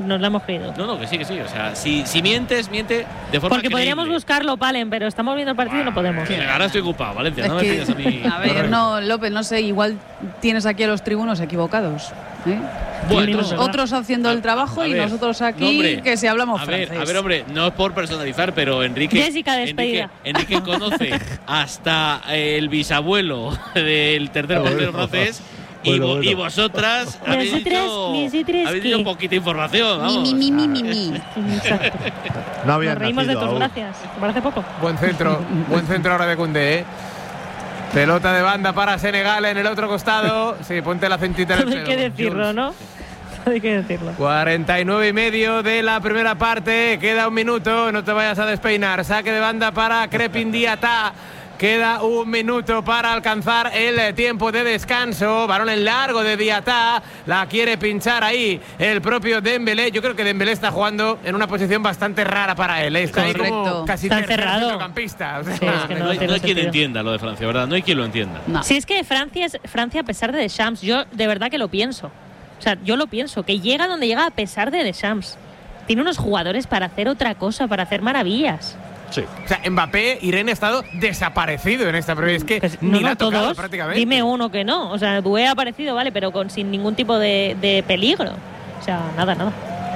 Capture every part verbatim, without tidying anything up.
nos la hemos creído. No, no, que sí, que sí. O sea, si, si mientes, miente de forma Porque creíble. podríamos buscarlo, Palen, pero estamos viendo el partido y no podemos. Sí, ahora estoy ocupado, Valencia. Es No que, me pidas a mí. a ver, no, López, no sé, igual tienes aquí a los tribunos equivocados. ¿eh? Bueno, Otros, otros haciendo el trabajo a y ver, nosotros aquí no, hombre, que si hablamos a francés. ver, a ver, hombre, no es por personalizar, pero Enrique. Jessica, despedida. Enrique, Enrique conoce hasta el bisabuelo del tercer portero francés. Y, Bueno, vo- bueno. y vosotras habéis Nosotras, dicho, nosotras, habéis ¿qué? dicho poquita información. Mi, Vamos. mi, mi, mi, mi, mi. Exacto. No había Nos reímos de tus aún. gracias. ¿Te parece poco? Buen centro, buen centro ahora de Koundé, ¿eh? Pelota de banda para Senegal en el otro costado. Sí, ponte la cintita en el Todo hay pelo. que decirlo, ¿no? Todo hay que decirlo. cuarenta y nueve y medio de la primera parte. Queda un minuto, no te vayas a despeinar. Saque de banda para Crépin Diatá. Queda un minuto para alcanzar el tiempo de descanso. Balón en largo de Diatá. La quiere pinchar ahí el propio Dembélé. Yo creo que Dembélé está jugando en una posición bastante rara para él. Está ahí como Correcto. casi Está tercer encerrado. centrocampista. O sea, Sí, es que No, hay, tiene no hay quien sentido. entienda lo de Francia, ¿verdad? No hay quien lo entienda. No. Si es que Francia es Francia a pesar de Deschamps, yo de verdad que lo pienso. O sea, yo lo pienso, que llega donde llega a pesar de Deschamps. Tiene unos jugadores para hacer otra cosa, para hacer maravillas. Sí. O sea, Mbappé, Irene, ha estado desaparecido en esta primera. Es que Pues, ni no, la no, ha tocado todos. prácticamente. Dime uno que no. O sea, Doué ha aparecido, vale, pero con sin ningún tipo de, de peligro. O sea, nada, nada.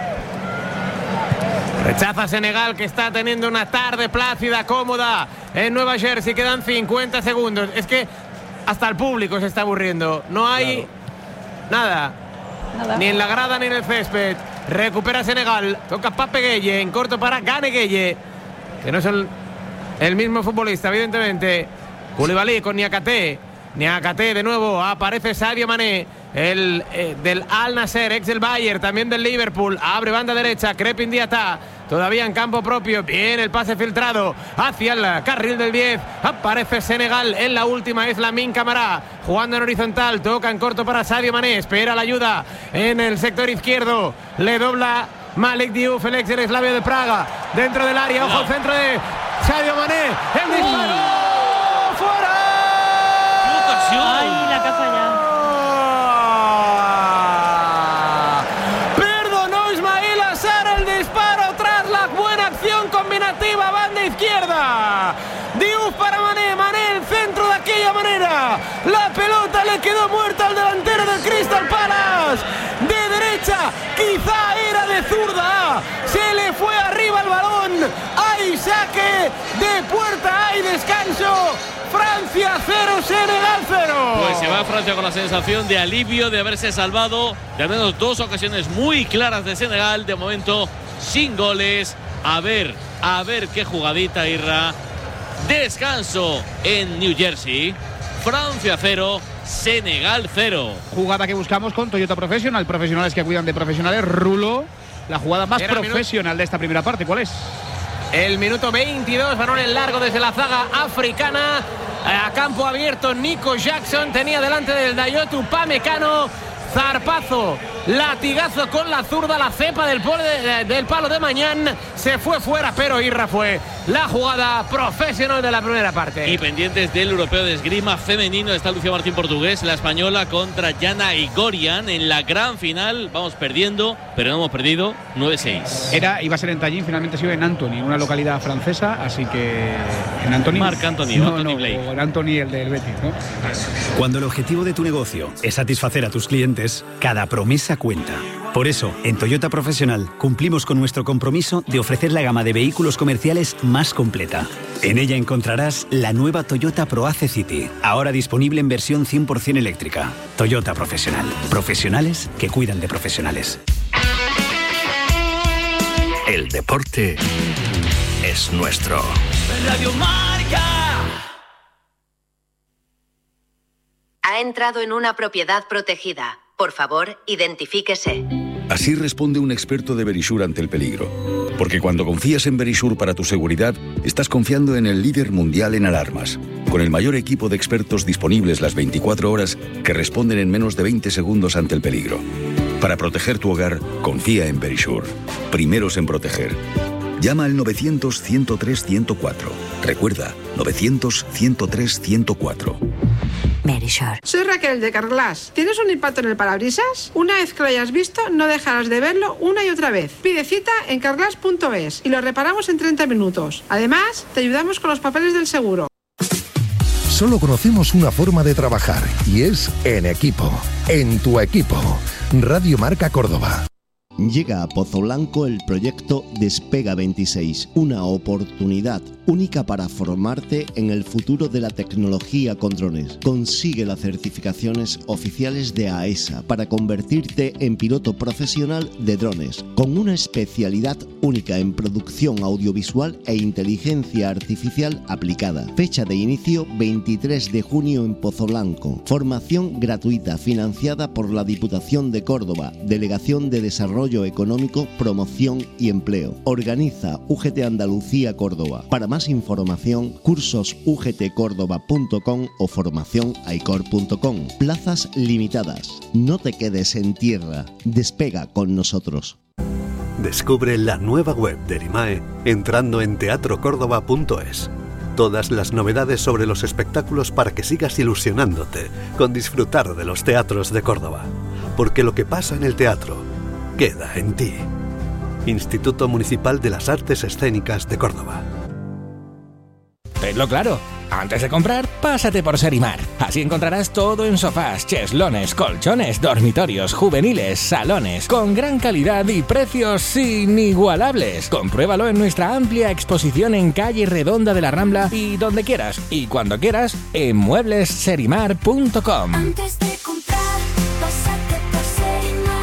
Rechaza Senegal, que está teniendo una tarde plácida, cómoda en Nueva Jersey. Quedan cincuenta segundos. Es que hasta el público se está aburriendo. No hay nada. Nada. Ni en la grada ni en el césped. Recupera Senegal. Toca Pape Gueye. En corto para Gane Gueye. Que no es el, el mismo futbolista, evidentemente. Koulibaly con Niakate. Niakate de nuevo. Aparece Sadio Mané. El eh, del Al Nassr, ex del Bayern, también del Liverpool. Abre banda derecha. Crépin Diatá. Todavía en campo propio. Bien el pase filtrado hacia el carril del diez. Aparece Senegal en la última. Es Lamine Camara jugando en horizontal. Toca en corto para Sadio Mané. Espera la ayuda en el sector izquierdo. Le dobla Malik Diouf, el ex del Slavia de Praga. Dentro del área. Ojo al centro de Sadio Mané. El disparo. ¡Fuera! ¡Qué ocasión! Ay, la caza ya. Perdonó Ismail Assar el disparo tras la buena acción combinativa, banda izquierda. Diouf para Mané, Mané el centro de aquella manera. La pelota le quedó muerta al delantero del Crystal Palace. De derecha, quizá era de zurda. Se le fue arriba el balón. Hay saque de puerta, hay descanso. Francia cero, Senegal cero. Pues se va a Francia con la sensación de alivio de haberse salvado de al menos dos ocasiones muy claras de Senegal. De momento, sin goles. A ver, a ver qué jugadita, Irra. Descanso en New Jersey. Francia cero, Senegal cero. Jugada que buscamos con Toyota Professional. Profesionales que cuidan de profesionales. Rulo, la jugada más Era profesional de esta primera parte. ¿Cuál es? El minuto veintidós, balón en largo desde la zaga africana. A campo abierto, Nico Jackson tenía delante del Dayot Upamecano. Zarpazo, latigazo con la zurda, la cepa del, pole de, del palo de Mañán. Se fue fuera, pero Irra fue la jugada profesional de la primera parte. Y pendientes del europeo de esgrima femenino está Lucía Martín Portugués, la española contra Jana Igorian en la gran final. Vamos perdiendo, pero no hemos perdido. nueve seis. Era, iba a ser en Tallinn, finalmente ha sido en Antony, una localidad francesa, así que en Antony. Marc Antony, no, Anthony no, Blake. o en Antony, el del Betis, ¿no? Cuando el objetivo de tu negocio es satisfacer a tus clientes, cada promesa cuenta. Por eso, en Toyota Profesional cumplimos con nuestro compromiso de ofrecer la gama de vehículos comerciales más completa. En ella encontrarás la nueva Toyota ProAce City, ahora disponible en versión cien por ciento eléctrica. Toyota Profesional. Profesionales que cuidan de profesionales. El deporte es nuestro. Radio Marca. Ha entrado en una propiedad protegida. Por favor, identifíquese. Así responde un experto de Verisure ante el peligro. Porque cuando confías en Verisure para tu seguridad, estás confiando en el líder mundial en alarmas, con el mayor equipo de expertos disponibles las veinticuatro horas que responden en menos de veinte segundos ante el peligro. Para proteger tu hogar, confía en Verisure. Primeros en proteger. Llama al novecientos, ciento tres, ciento cuatro. Recuerda, novecientos, ciento tres, ciento cuatro. Verisure. Soy Raquel de Carglass. ¿Tienes un impacto en el parabrisas? Una vez que lo hayas visto, no dejarás de verlo una y otra vez. Pide cita en carglass punto es y lo reparamos en treinta minutos. Además, te ayudamos con los papeles del seguro. Solo conocemos una forma de trabajar y es en equipo. En tu equipo. Radio Marca Córdoba. Llega a Pozo Blanco el proyecto Despega veintiséis, una oportunidad única para formarte en el futuro de la tecnología con drones. Consigue las certificaciones oficiales de A E S A para convertirte en piloto profesional de drones, con una especialidad única en producción audiovisual e inteligencia artificial aplicada. Fecha de inicio veintitrés de junio en Pozo Blanco. Formación gratuita financiada por la Diputación de Córdoba, Delegación de Desarrollo Económico, Promoción y Empleo. Organiza U G T Andalucía Córdoba. Para más información, cursos u g t córdoba punto com o formación aicor punto com. Plazas limitadas. No te quedes en tierra. Despega con nosotros. Descubre la nueva web de Erimae entrando en teatro córdoba punto es. Todas las novedades sobre los espectáculos para que sigas ilusionándote con disfrutar de los teatros de Córdoba. Porque lo que pasa en el teatro queda en ti. Instituto Municipal de las Artes Escénicas de Córdoba. Tenlo claro, antes de comprar, pásate por Serimar. Así encontrarás todo en sofás, cheslones, colchones, dormitorios, juveniles, salones, con gran calidad y precios inigualables. Compruébalo en nuestra amplia exposición en calle Redonda de la Rambla y donde quieras y cuando quieras en muebles serimar punto com. Antes de comprar, pásate por Serimar.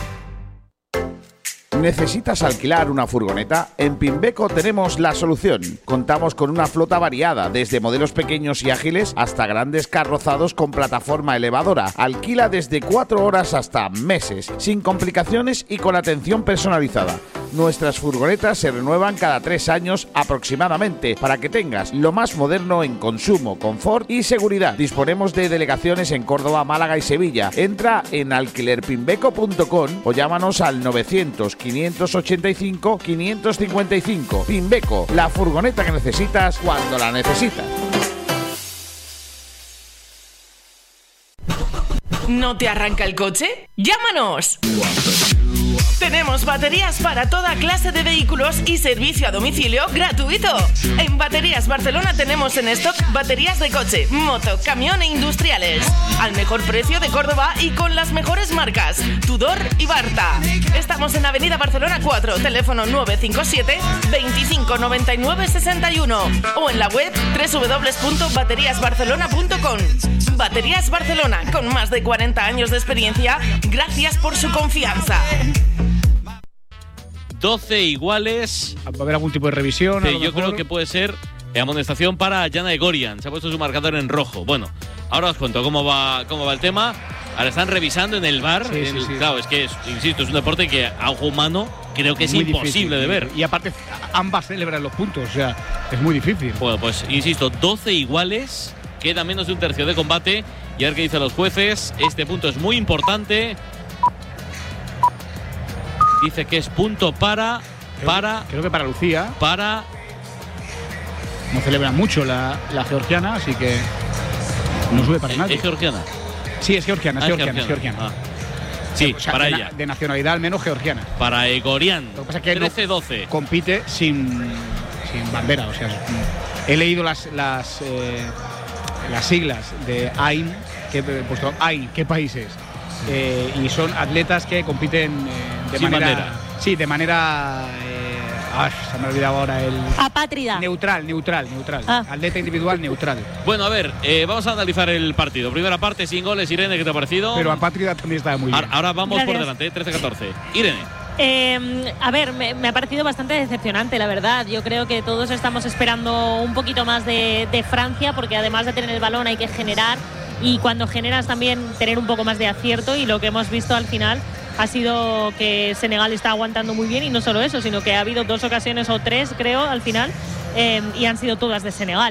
¿Necesitas alquilar una furgoneta? En Pimbeco tenemos la solución. Contamos con una flota variada, desde modelos pequeños y ágiles hasta grandes carrozados con plataforma elevadora. Alquila desde cuatro horas hasta meses, sin complicaciones y con atención personalizada. Nuestras furgonetas se renuevan cada tres años aproximadamente para que tengas lo más moderno en consumo, confort y seguridad. Disponemos de delegaciones en Córdoba, Málaga y Sevilla. Entra en alquiler pimbeco punto com o llámanos al novecientos, quinientos ochenta y cinco, quinientos cincuenta y cinco. Pimbeco, la furgoneta que necesitas cuando la necesitas. ¿No te arranca el coche? ¡Llámanos! Tenemos baterías para toda clase de vehículos y servicio a domicilio gratuito. En Baterías Barcelona tenemos en stock baterías de coche, moto, camión e industriales. Al mejor precio de Córdoba y con las mejores marcas, Tudor y Barta. Estamos en Avenida Barcelona cuatro, teléfono nueve cinco siete, veinticinco noventa y nueve sesenta y uno o en la web doble u doble u doble u punto baterías barcelona punto com. Baterías Barcelona, con más de cuarenta años de experiencia, gracias por su confianza. doce iguales. ¿Va a haber algún tipo de revisión? Sí, yo creo que puede ser amonestación para Jana Egorian. Se ha puesto su marcador en rojo. Bueno, ahora os cuento cómo va, cómo va el tema. Ahora están revisando en el V A R. Sí, el, sí, sí. Claro, es que, es, insisto, es un deporte que a ojo humano creo que es muy imposible difícil de ver. Y aparte, ambas celebran los puntos. O sea, es muy difícil. Bueno, pues insisto, doce iguales. Queda menos de un tercio de combate. Y a ver qué dicen los jueces. Este punto es muy importante. Dice que es punto para. Creo, para. Creo que para Lucía. Para. No celebra mucho la, la georgiana, así que no sube para nadie. ¿Es georgiana? Sí, es georgiana, es ah, georgiana, es georgiana. georgiana. Ah. Sí, o sea, para de ella. Na, de nacionalidad al menos georgiana. Para Egorian. Lo que pasa es que trece doce. No compite sin, sin bandera. O sea, he leído las las, eh, las siglas de A I N, que he puesto A I N, ¿qué países? Eh, y son atletas que compiten eh, de sin manera. bandera. Sí, de manera. Eh, ay, se me ha olvidado ahora el. Apátrida. Neutral, neutral, neutral. Ah. Atleta individual neutral. Bueno, a ver, eh, vamos a analizar el partido. Primera parte, sin goles. Irene, ¿qué te ha parecido? Pero apátrida también está muy bien. Ahora, ahora vamos Gracias. por delante, trece catorce. Irene. Eh, a ver, me, me ha parecido bastante decepcionante, la verdad. Yo creo que todos estamos esperando un poquito más de, de Francia, porque además de tener el balón hay que generar, y cuando generas también tener un poco más de acierto, y lo que hemos visto al final ha sido que Senegal está aguantando muy bien, y no solo eso, sino que ha habido dos ocasiones o tres, creo, al final, eh, y han sido todas de Senegal.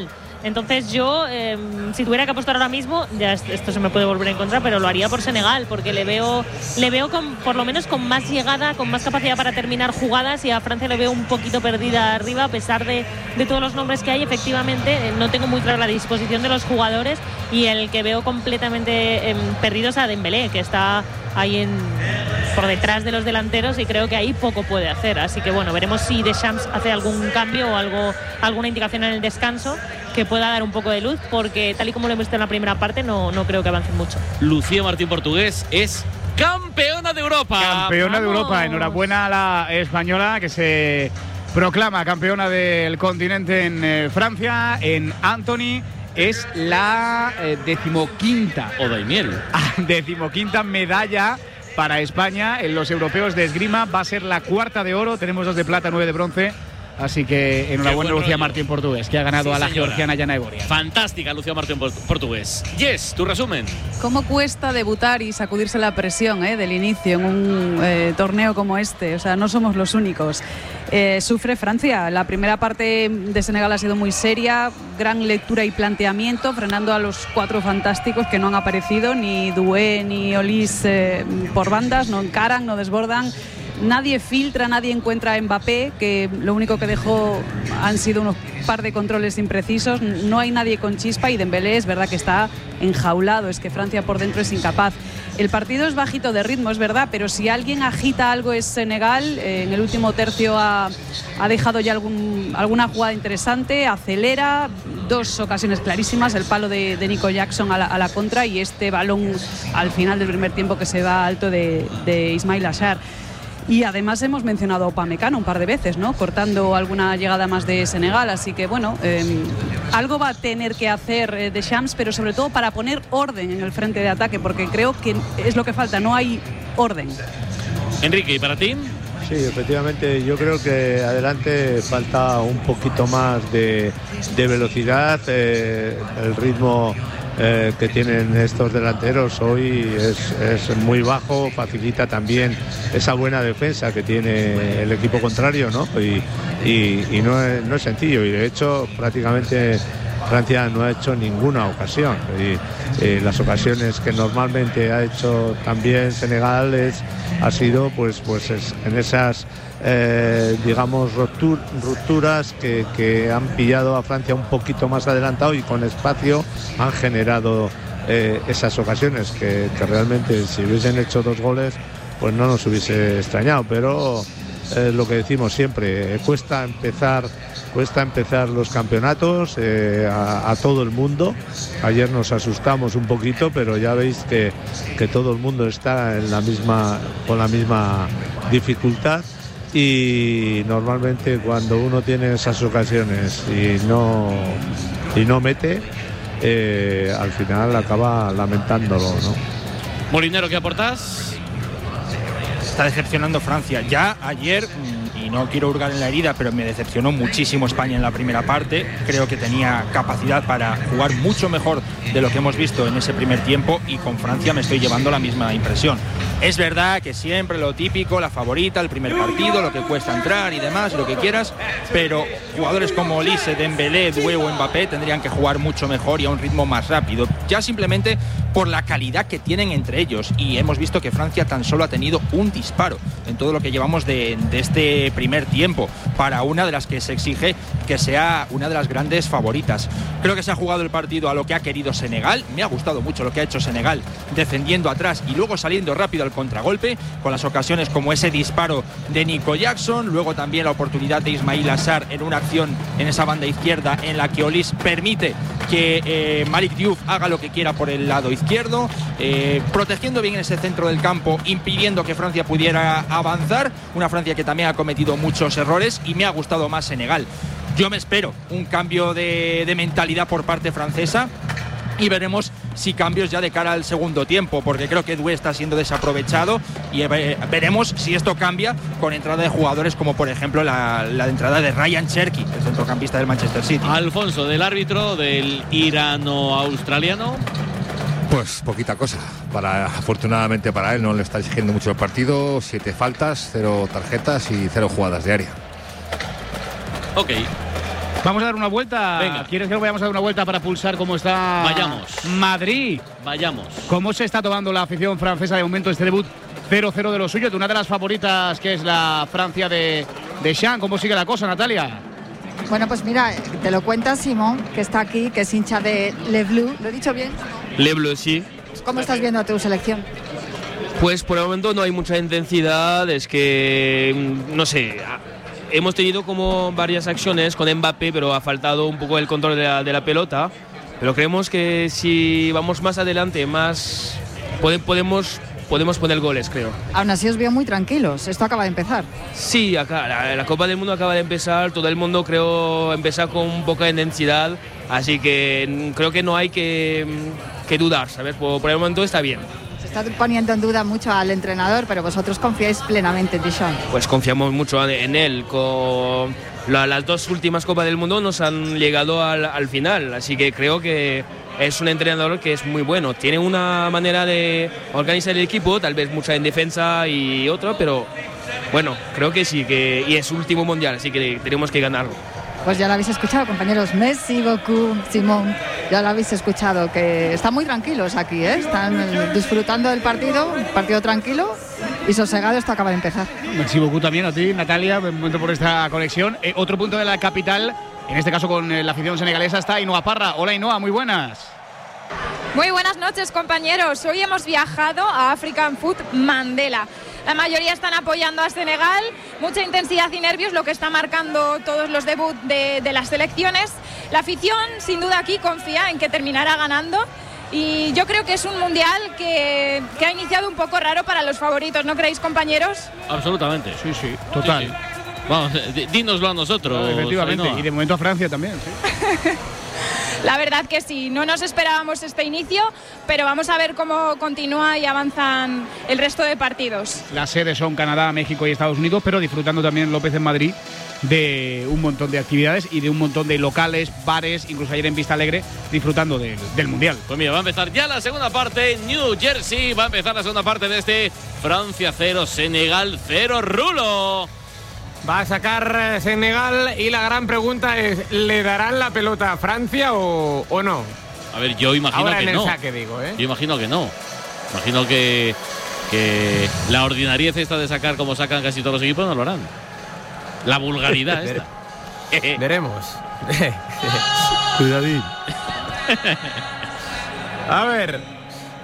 Entonces yo, eh, si tuviera que apostar ahora mismo, ya esto se me puede volver en contra, pero lo haría por Senegal, porque le veo le veo con, por lo menos con más llegada, con más capacidad para terminar jugadas, y a Francia le veo un poquito perdida arriba, a pesar de, de todos los nombres que hay. Efectivamente, eh, no tengo muy clara la disposición de los jugadores, y el que veo completamente eh, perdido es a Dembélé, que está ahí en, por detrás de los delanteros, y creo que ahí poco puede hacer. Así que bueno, veremos si Deschamps hace algún cambio o algo, alguna indicación en el descanso que pueda dar un poco de luz, porque tal y como lo hemos visto en la primera parte, no, no creo que avancen mucho. Lucía Martín Portugués es campeona de Europa. Campeona ¡Vamos! de Europa. Enhorabuena a la española, que se proclama campeona del continente en eh, Francia, en Antony. Es la eh, decimoquinta o Daimiel. decimoquinta medalla para España en los europeos de esgrima. Va a ser la cuarta de oro. Tenemos dos de plata, nueve de bronce. Así que enhorabuena, Lucía Martín Portugués, que ha ganado sí, a la señora. georgiana Yana Egoria. Fantástica, Lucía Martín Portugués. Yes, tu resumen. ¿Cómo cuesta debutar y sacudirse la presión eh, del inicio en un eh, torneo como este? O sea, no somos los únicos. Eh, sufre Francia. La primera parte de Senegal ha sido muy seria, gran lectura y planteamiento, frenando a los cuatro fantásticos que no han aparecido, ni Doué ni Olise eh, por bandas, no encaran, no desbordan. Nadie filtra, nadie encuentra a Mbappé, que lo único que dejó han sido unos par de controles imprecisos. No hay nadie con chispa, y Dembélé es verdad que está enjaulado. Es que Francia por dentro es incapaz. El partido es bajito de ritmo, es verdad, pero si alguien agita algo es Senegal. Eh, en el último tercio ha, ha dejado ya algún, alguna jugada interesante, acelera, dos ocasiones clarísimas, el palo de, de Nico Jackson a la, a la contra, y este balón al final del primer tiempo que se va alto de, de Ismail Assar. Y además hemos mencionado a Upamecano un par de veces, ¿no? Cortando alguna llegada más de Senegal. Así que bueno, eh, algo va a tener que hacer eh, Deschamps, pero sobre todo para poner orden en el frente de ataque, porque creo que es lo que falta, no hay orden. Enrique, ¿y para ti? Sí, efectivamente, yo creo que adelante falta un poquito más de, de velocidad, eh, el ritmo eh, que tienen estos delanteros hoy es, es muy bajo, facilita también esa buena defensa que tiene el equipo contrario, ¿no? Y, y, y no, es, no es sencillo, y de hecho prácticamente Francia no ha hecho ninguna ocasión, y, y las ocasiones que normalmente ha hecho también Senegal es, ha sido pues, pues es, en esas eh, digamos ruptur, rupturas que, que han pillado a Francia un poquito más adelantado, y con espacio han generado eh, esas ocasiones que, que realmente si hubiesen hecho dos goles pues no nos hubiese extrañado, pero eh, lo que decimos siempre, eh, cuesta empezar Cuesta empezar los campeonatos eh, a, a todo el mundo. Ayer nos asustamos un poquito, pero ya veis que, que todo el mundo está en la misma, con la misma dificultad, y normalmente cuando uno tiene esas ocasiones y no, y no mete, eh, al final acaba lamentándolo, ¿no? Molinero, ¿qué aportás? Está decepcionando Francia. Ya ayer, y no quiero hurgar en la herida, pero me decepcionó muchísimo España en la primera parte. Creo que tenía capacidad para jugar mucho mejor de lo que hemos visto en ese primer tiempo, y con Francia me estoy llevando la misma impresión. Es verdad que siempre lo típico, la favorita, el primer partido, lo que cuesta entrar y demás, lo que quieras, pero jugadores como Olise, Dembélé, Doué o Mbappé tendrían que jugar mucho mejor y a un ritmo más rápido, ya simplemente por la calidad que tienen entre ellos, y hemos visto que Francia tan solo ha tenido un disparo en todo lo que llevamos de, de este primer tiempo, para una de las que se exige que sea una de las grandes favoritas. Creo que se ha jugado el partido a lo que ha querido Senegal. Me ha gustado mucho lo que ha hecho Senegal, defendiendo atrás y luego saliendo rápido al contragolpe, con las ocasiones como ese disparo de Nico Jackson, luego también la oportunidad de Ismail Assar en una acción en esa banda izquierda en la que Olise permite que eh, Malik Diouf haga lo que quiera por el lado izquierdo, eh, protegiendo bien ese centro del campo, impidiendo que Francia pudiera avanzar, una Francia que también ha cometido muchos errores, y me ha gustado más Senegal. Yo me espero un cambio de, de mentalidad por parte francesa, y veremos si cambios ya de cara al segundo tiempo, porque creo que Doué está siendo desaprovechado, y eh, veremos si esto cambia con entrada de jugadores como por ejemplo la, la entrada de Ryan Cherki, el centrocampista del Manchester City. Alfonso, del árbitro del irano-australiano. Pues poquita cosa, para, afortunadamente para él no le está exigiendo mucho el partido, siete faltas, cero tarjetas y cero jugadas de área. Ok. Vamos a dar una vuelta. Venga. ¿Quieres que vayamos a dar una vuelta para pulsar cómo está Vayamos. Madrid? Vayamos. ¿Cómo se está tomando la afición francesa de momento este debut cero cero de los suyos? De una de las favoritas que es la Francia de, de Champs. ¿Cómo sigue la cosa, Natalia? Bueno, pues mira, te lo cuenta Simón, que está aquí, que es hincha de Le Bleu. ¿Lo he dicho bien? Le Bleu, sí. ¿Cómo estás viendo a tu selección? Pues por el momento no hay mucha intensidad, es que, no sé, hemos tenido como varias acciones con Mbappé, pero ha faltado un poco el control de la, de la pelota, pero creemos que si vamos más adelante, más pode, podemos, podemos poner goles, creo. Aún así os veo muy tranquilos, esto acaba de empezar. Sí, acá, la, la Copa del Mundo acaba de empezar, todo el mundo creo empezar con un poco de intensidad, así que creo que no hay que, que dudar, ¿sabes? Por, por el momento está bien. Está poniendo en duda mucho al entrenador, pero vosotros confiáis plenamente en Deschamps. Pues confiamos mucho en él. Con la, las dos últimas Copas del Mundo nos han llegado al, al final, así que creo que es un entrenador que es muy bueno. Tiene una manera de organizar el equipo, tal vez mucha en defensa y otra, pero bueno, creo que sí, que y es último mundial, así que tenemos que ganarlo. Pues ya lo habéis escuchado, compañeros. Merci beaucoup, Simón. Ya lo habéis escuchado, que están muy tranquilos aquí, ¿eh? Están disfrutando del partido, un partido tranquilo y sosegado. Esto acaba de empezar. Merci beaucoup también a ti, Natalia, un momento por esta conexión. Eh, otro punto de la capital, en este caso con eh, la afición senegalesa, está Ainhoa Parra. Hola, Ainhoa, muy buenas. Muy buenas noches, compañeros. Hoy hemos viajado a African Food Mandela. La mayoría están apoyando a Senegal, mucha intensidad y nervios, lo que está marcando todos los debuts de, de las selecciones. La afición, sin duda, aquí confía en que terminará ganando. Y yo creo que es un mundial que, que ha iniciado un poco raro para los favoritos, ¿no creéis, compañeros? Absolutamente. Sí, sí, total. Sí, sí. Vamos, dínoslo a nosotros. Claro, efectivamente, Ainhoa. y de momento a Francia también, sí. La verdad que sí, no nos esperábamos este inicio, pero vamos a ver cómo continúa y avanzan el resto de partidos. Las sedes son Canadá, México y Estados Unidos, pero disfrutando también López en Madrid de un montón de actividades y de un montón de locales, bares, incluso ayer en Vista Alegre, disfrutando del, del Mundial. Pues mira, va a empezar ya la segunda parte, New Jersey, va a empezar la segunda parte de este Francia cero, Senegal cero, Rulo. Va a sacar Senegal y la gran pregunta es, ¿le darán la pelota a Francia o, o no? A ver, yo imagino Ahora que en el no. saque, digo, ¿eh? Yo imagino que no. Imagino que, que la ordinariez esta de sacar como sacan casi todos los equipos no lo harán. La vulgaridad esta. Veremos. Cuidadín. A ver.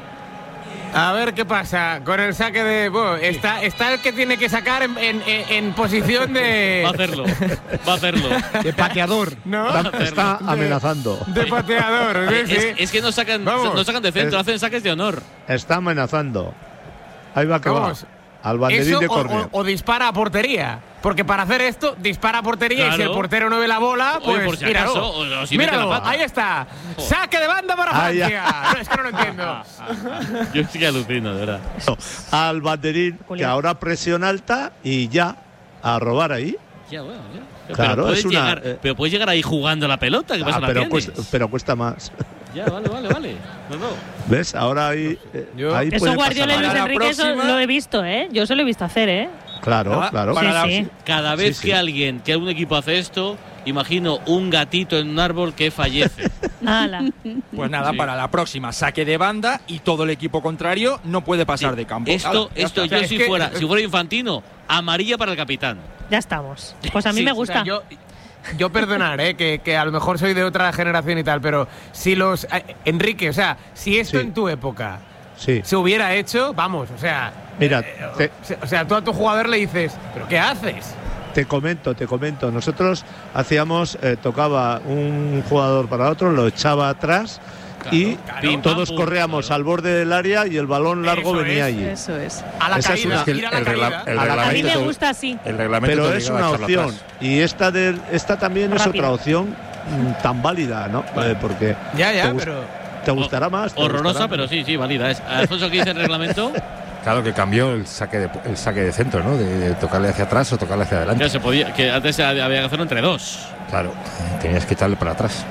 A ver qué pasa con el saque de... Bueno, está, está el que tiene que sacar en, en, en posición de... Va a hacerlo, va a hacerlo. De pateador. ¿No? Está, está amenazando. De pateador. ¿sí? Es, es que no sacan, no sacan de centro, Es- hacen saques de honor. Está amenazando. Ahí va que Vamos. va. Al banderín Eso de o, córner. o- o dispara a portería. Porque para hacer esto, dispara a portería y si el Claro. portero no ve la bola, Oye, pues por si míralo. acaso, o- o si mete Míralo, la pata. ahí está. Saque de banda para Ahí Francia. No, es que no lo entiendo. Yo sí que alucino, de verdad. Al banderín, que ahora presión alta y ya. A robar ahí. Ya, bueno, ya. Claro, pero, puedes es una, llegar, eh, pero puedes llegar ahí jugando la pelota. ¿Qué Ah, pasa? la pero, tienes? cuesta, pero cuesta más. Ya, vale, vale, vale. No, no. ¿Ves? Ahora ahí. eh, ahí Eso puede Guardiola y pasar Luis algo. Enrique eso lo he visto, ¿eh? Yo se lo he visto hacer, ¿eh? Claro, claro. Sí, sí. Cada vez Sí, sí. que alguien, que algún equipo hace esto, imagino un gatito en un árbol que fallece. Ala. Pues nada, Sí. para la próxima, saque de banda y todo el equipo contrario no puede pasar de campo. Esto, Ala, ya esto está. yo si fuera, si fuera Infantino, amarilla para el capitán. Ya estamos. Pues a mí Sí, me o gusta. sea, yo, yo perdonar, ¿eh? que, que a lo mejor soy de otra generación y tal, pero si los... eh, Enrique, o sea, si esto Sí. en tu época Sí. se hubiera hecho, vamos, o sea... Mira, eh, te, o sea, tú a tu jugador le dices, ¿pero qué haces? te comento, te comento. Nosotros hacíamos, eh, tocaba un jugador para otro, lo echaba atrás y Pim, pam, todos pum, corríamos claro. al borde del área y el balón largo Eso venía es, allí. Eso es. A la Esa es caída, una- Es que el, ir a la el regla- caída. el A la A mí reglamento, me te- gusta así. el reglamento Pero te es obligaba a una echarla opción. atrás. Y esta, del, esta también es Rápido. otra opción mm, tan válida, ¿no? Eh, porque Ya, ya, te, gust- pero... te gustará más. te Horrorosa, gustará pero más. sí, sí, válida. Es, Alfonso, ¿qué dice el reglamento? Claro que cambió el saque de, el saque de centro, ¿no? De tocarle hacia atrás o tocarle hacia adelante. Que se podía, que antes había que hacerlo entre dos. Claro, tenías que echarle para atrás.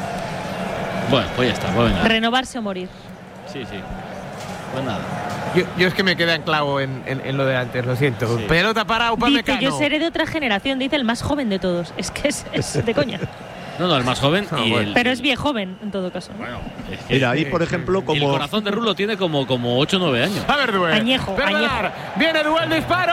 Bueno, pues ya está, pues venga. Renovarse o morir. Sí, sí. Pues nada. Yo, yo es que me quedé anclavo en, en, en lo de antes, lo siento. Sí. Pelota para Dice, Upamecano. yo seré de otra generación, dice el más joven de todos. Es que es, es de coña. No, no, el más joven. No, y bueno. el, Pero es bien joven en todo caso. Bueno, es que Mira, ahí por ejemplo, el como corazón de Rulo tiene como, como ocho o nueve años. A ver, Dué. Añejo, Perdonar. Viene Dué, el disparo.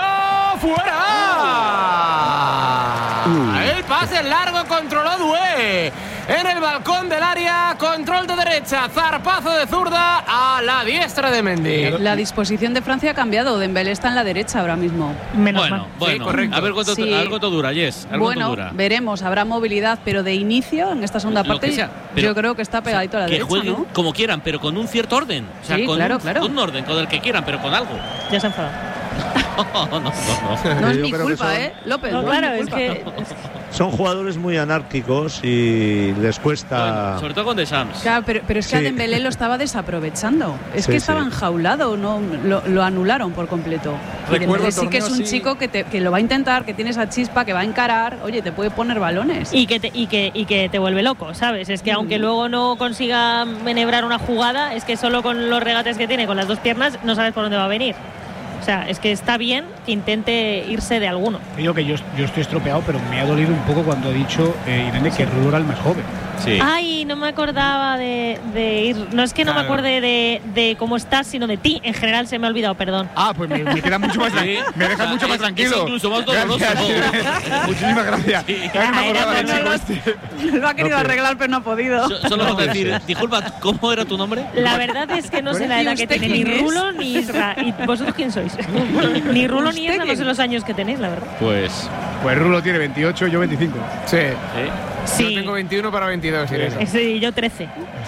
¡Fuera! El pase largo controló Dué. En el balcón del área, control de derecha, zarpazo de zurda a la diestra de Mendy. La disposición de Francia ha cambiado. Dembélé está en la derecha ahora mismo. Menos Bueno, mal. bueno. Sí, correcto. A ver cuánto, Sí. a ver cuánto dura, Yes. A ver Bueno, cuánto dura. veremos, habrá movilidad, pero de inicio, en esta segunda Lo parte, que sea, pero- yo creo que está pegadito a la que derecha, jueguen ¿no? como quieran, pero con un cierto orden. O sea, Sí, con, claro, un, claro. con un orden, con el que quieran, pero con algo. Ya se ha enfadado. No, no, no. no. No es Yo mi creo que culpa, son- ¿eh? López, No, no, claro, es mi es culpa. que. son jugadores muy anárquicos y les cuesta. Bueno, sobre todo con Deschamps. Claro, pero, pero es que a Sí. Dembélé lo estaba desaprovechando. Es Sí, que estaba sí. enjaulado, no lo, lo anularon por completo. Y Recuerdo Dembélé sí que es un torneos, sí. chico que, te- que lo va a intentar, que tiene esa chispa, que va a encarar. Oye, te puede poner balones. Y que, te, y, que, y que te vuelve loco, ¿sabes? Es que aunque luego no consiga enhebrar una jugada, es que solo con los regates que tiene con las dos piernas no sabes por dónde va a venir. O sea, es que está bien que intente irse de alguno. Digo que yo, yo estoy estropeado, pero me ha dolido un poco cuando ha dicho eh, Irene que Rulo era el más joven. Sí. Ay, no me acordaba de, de ir. No es que no me Claro. acorde de, de cómo estás, sino de ti. En general se me ha olvidado, perdón. Ah, pues me, me queda mucho más Sí. tranquilo. Me deja O sea, mucho más es- tranquilo. es incluso más doloroso. Gracias, Irene. Muchísimas gracias. Sí. Claro, no me Ah, era acordaba del chico doloroso. este. Lo ha querido No, pero- arreglar, pero no ha podido. So- solo No por puede decir, ser. disculpa, ¿cómo era tu nombre? La verdad es que no sé la ¿Y edad que usted tiene ni quién es? Rulo ni Isra. ¿Y vosotros quién sois? Ni Rulo ni ¿Usted Isra, no quién? sé los años que tenéis, la verdad. Pues. Pues Rulo tiene veintiocho, yo veinticinco. Sí. ¿eh? Sí. Yo tengo veintiuno para veintidós, Irene. Ese y yo trece.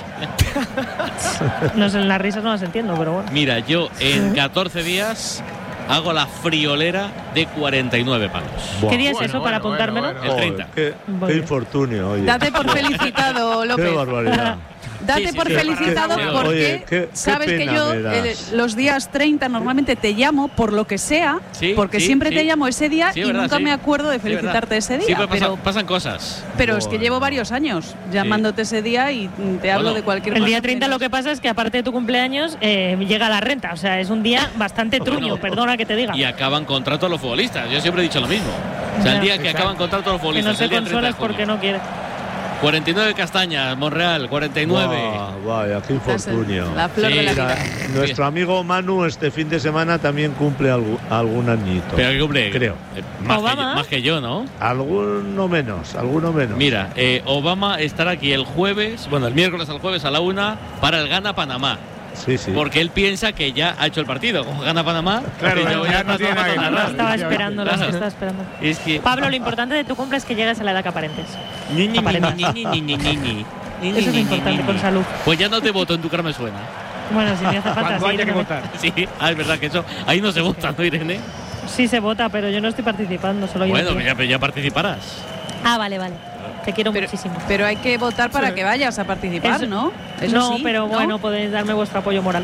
No sé, las risas no las entiendo, pero bueno. Mira, yo en catorce días hago la friolera de cuarenta y nueve palos. Buah. ¿Qué día es Bueno, eso para bueno, apuntármelo? bueno, El Joder, treinta. Qué, Muy qué bien. infortunio, oye. Date por felicitado, Qué López. barbaridad. Date Sí, sí, por sí. felicitado Oye, porque qué- qué sabes que pena yo me das. el- los días treinta normalmente te llamo por lo que sea, Sí, porque sí, siempre sí. te llamo ese día Sí, y verdad, nunca sí. me acuerdo de Sí, verdad. felicitarte ese día. Siempre pasa- pero pasan cosas. pero es que Bueno. llevo varios años llamándote ese día y mm, te hablo Bueno, de cualquier El cosa día treinta menos. lo que pasa es que aparte de tu cumpleaños eh, llega la renta. O sea, es un día bastante truño, Bueno, perdona que te diga. Y acaban contrato los futbolistas. Yo siempre he dicho lo mismo. O sea, el Ya. día que acaban contrato los Que futbolistas. no se el día treinta de consuela porque junio. no quiere. cuarenta y nueve Castañas, Monreal, cuarenta y nueve. Buah, vaya, qué infortunio. La flor Sí. de la Mira, vida. nuestro amigo Manu este fin de semana también cumple algu- algún añito. Pero que cumple. Creo. eh, Más que, yo, Obama. más que yo, ¿no? Alguno menos, alguno menos. Mira, eh, Obama estará aquí el jueves, bueno, el miércoles al jueves a la una para el Gana Panamá. Sí, sí. Porque él piensa que ya ha hecho el partido. Como gana Panamá, Claro, pues ya- voy ya a no tiene nada que narrar. narrar. Estaba esperando, lo Claro. estaba esperando. Es que. Pablo, lo importante de tu cumple es que llegues a la edad que aparentes. Ni, ni, ni, Aparentas. ni, ni, ni, ni, ni, ni. Ni, Eso es ni, ni, importante, ni, con ni. salud. Pues ya no te voto, en tu cara me suena. Bueno, si me hace falta. Cuando sí, haya que no me- votar. Sí, ah, es verdad que eso. Ahí no se vota, ¿no, Irene? Sí se vota, pero yo no estoy participando, solo yo. Bueno, entiendo. ya, pero ya participarás. Ah, vale, vale. Te quiero Pero, muchísimo. pero hay que votar para Sí. que vayas a participar, Eso- ¿no? Eso no, sí, pero ¿no? bueno, podéis darme vuestro apoyo moral.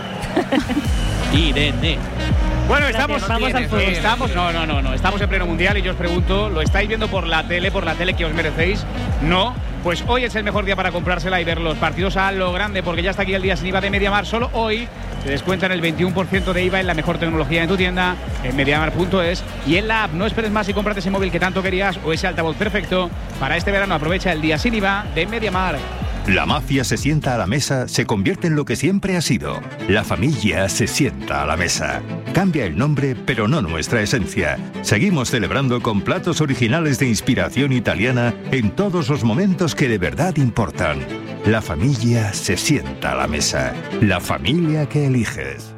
Irene. Bueno, Gracias, estamos, vamos al fútbol. estamos, no, no, no, no, estamos en pleno mundial y yo os pregunto, ¿lo estáis viendo por la tele, por la tele que os merecéis? No, pues hoy es el mejor día para comprársela y ver los partidos a lo grande, porque ya está aquí el día sin I V A de MediaMar. Solo hoy te descuentan el veintiuno por ciento de I V A en la mejor tecnología en tu tienda, en mediamar punto es y en la app. No esperes más y cómprate ese móvil que tanto querías o ese altavoz perfecto. Para este verano aprovecha el día sin I V A de MediaMar. La mafia se sienta a la mesa, se convierte en lo que siempre ha sido. La familia se sienta a la mesa. Cambia el nombre, pero no nuestra esencia. Seguimos celebrando con platos originales de inspiración italiana en todos los momentos que de verdad importan. La familia se sienta a la mesa. La familia que eliges.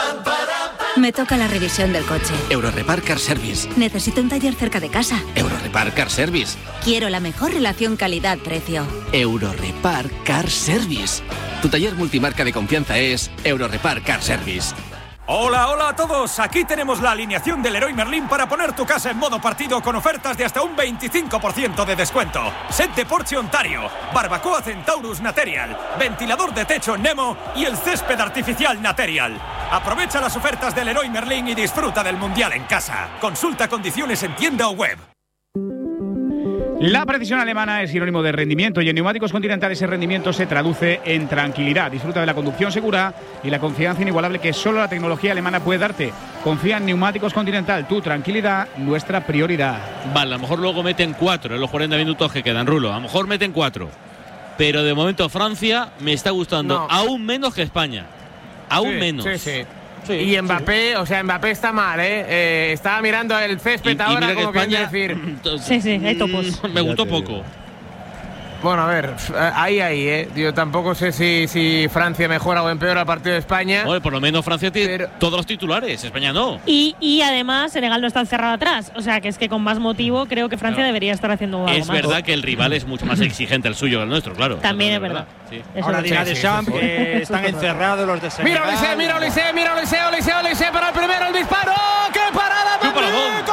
Me toca la revisión del coche. Eurorepar Car Service. Necesito un taller cerca de casa. Eurorepar Car Service. Quiero la mejor relación calidad-precio. Eurorepar Car Service. Tu taller multimarca de confianza es Eurorepar Car Service. Hola, hola a todos. Aquí tenemos la alineación del Leroy Merlin para poner tu casa en modo partido con ofertas de hasta un veinticinco por ciento de descuento. Set de Porsche Ontario, barbacoa Centaurus Material, ventilador de techo Nemo y el césped artificial Material. Aprovecha las ofertas del Leroy Merlin y disfruta del Mundial en casa. Consulta condiciones en tienda o web. La precisión alemana es sinónimo de rendimiento y en Neumáticos Continental ese rendimiento se traduce en tranquilidad. Disfruta de la conducción segura y la confianza inigualable que solo la tecnología alemana puede darte. Confía en Neumáticos Continental, tu tranquilidad, nuestra prioridad. Vale, a lo mejor luego meten cuatro en los cuarenta minutos que quedan, Rulo. A lo mejor meten cuatro. Pero de momento Francia me está gustando no. aún menos que España. Aún sí, menos. Sí, sí. Sí, y Mbappé, sí. o sea, Mbappé está mal, ¿eh? eh estaba mirando el césped y, ahora, y como que España, decir. Sí, sí, hay topos. Me gustó poco. Bueno, a ver, ahí, ahí, ¿eh? Yo tampoco sé si, si Francia mejora o empeora el partido de España. Oye, por lo menos Francia tiene pero... todos los titulares, España no. Y, y además Senegal no está encerrado atrás. O sea, que es que con más motivo creo que Francia no. debería estar haciendo algo Es más. verdad que el rival es mucho más exigente el suyo que el nuestro, claro. También es verdad. verdad. Sí. Ahora dirá de Champ que están encerrados los de Senegal. Mira Olise, mira Olise, mira Olise, Olise, Olise para el primero, el disparo. ¡Qué parada! ¡Qué paradón!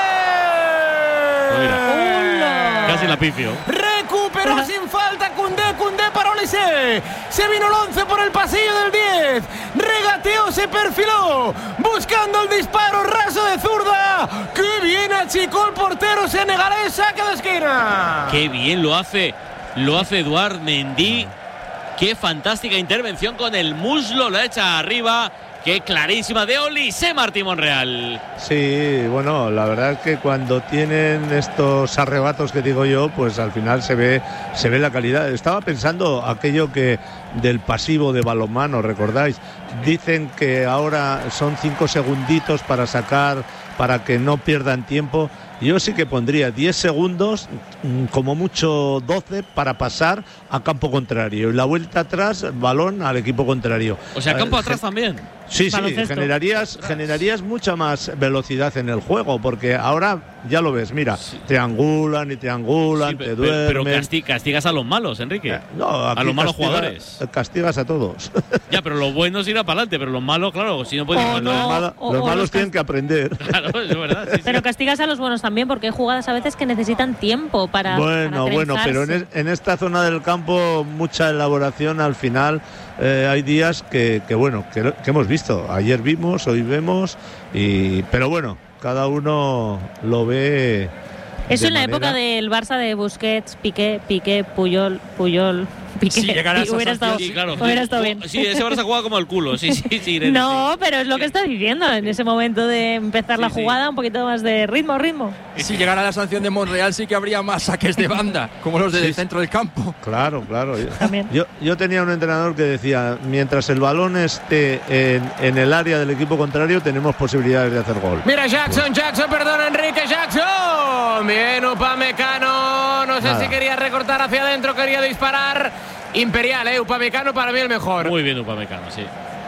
¡Córner! Casi la pifio. Recuperó sin falta Koundé, Koundé para Olise. Se vino el once por el pasillo del diez. Regateó, se perfiló. Buscando el disparo raso de zurda. ¡Qué bien achicó el portero senegalés! Saque de esquina. ¡Qué bien lo hace! Lo hace Eduard Mendy. ¡Qué fantástica intervención con el muslo! La echa arriba. ¡Qué clarísima de Olise Martí Monreal! Sí, bueno, la verdad es que cuando tienen estos arrebatos que digo yo, pues al final se ve, se ve la calidad. Estaba pensando aquello que del pasivo de balonmano, ¿recordáis? Dicen que ahora son cinco segunditos para sacar, para que no pierdan tiempo. Yo sí que pondría diez segundos, como mucho doce, para pasar a campo contrario. Y la vuelta atrás, balón al equipo contrario. O sea, campo atrás también. Sí, sí, generarías, generarías mucha más velocidad en el juego, porque ahora ya lo ves, mira, sí. triangulan y triangulan, sí, te pero, duermen. Pero casti castigas a los malos, Enrique. Eh, no, a los malos castiga, jugadores. Castigas a todos. Ya, pero lo bueno es ir para adelante, pero los malos, claro, si no pueden. Oh, no, los malos, o, los malos los tienen que aprender. Claro, es verdad. Sí, pero sí. castigas a los buenos también, porque hay jugadas a veces que necesitan tiempo para. Bueno, para bueno, pero en, es, en esta zona del campo, mucha elaboración al final. Eh, hay días que, que bueno, que, que hemos visto. Ayer vimos, hoy vemos, y pero bueno, cada uno lo ve. Eso en la manera... época del Barça de Busquets, Piqué, Piqué, Puyol, Puyol. Piqué. Si llegara y hubiera estado, sí, claro, hubiera estado bien. Sí, ese Barça jugaba como el culo. Sí, sí, sí, Irene, no, sí. pero es lo que está diciendo en ese momento de empezar sí, la jugada, sí. un poquito más de ritmo, ritmo. Y si llegara la sanción de Monreal, sí que habría más saques de banda, como los del sí, centro del campo. Claro, claro. También. Yo, yo tenía un entrenador que decía, mientras el balón esté en, en el área del equipo contrario, tenemos posibilidades de hacer gol. Mira Jackson, Jackson, perdón, Enrique Jackson. Bien, Upamecano. No sé Nada. si quería recortar hacia adentro, quería disparar. Imperial, eh, Upamecano para mí el mejor. Muy bien Upamecano, sí.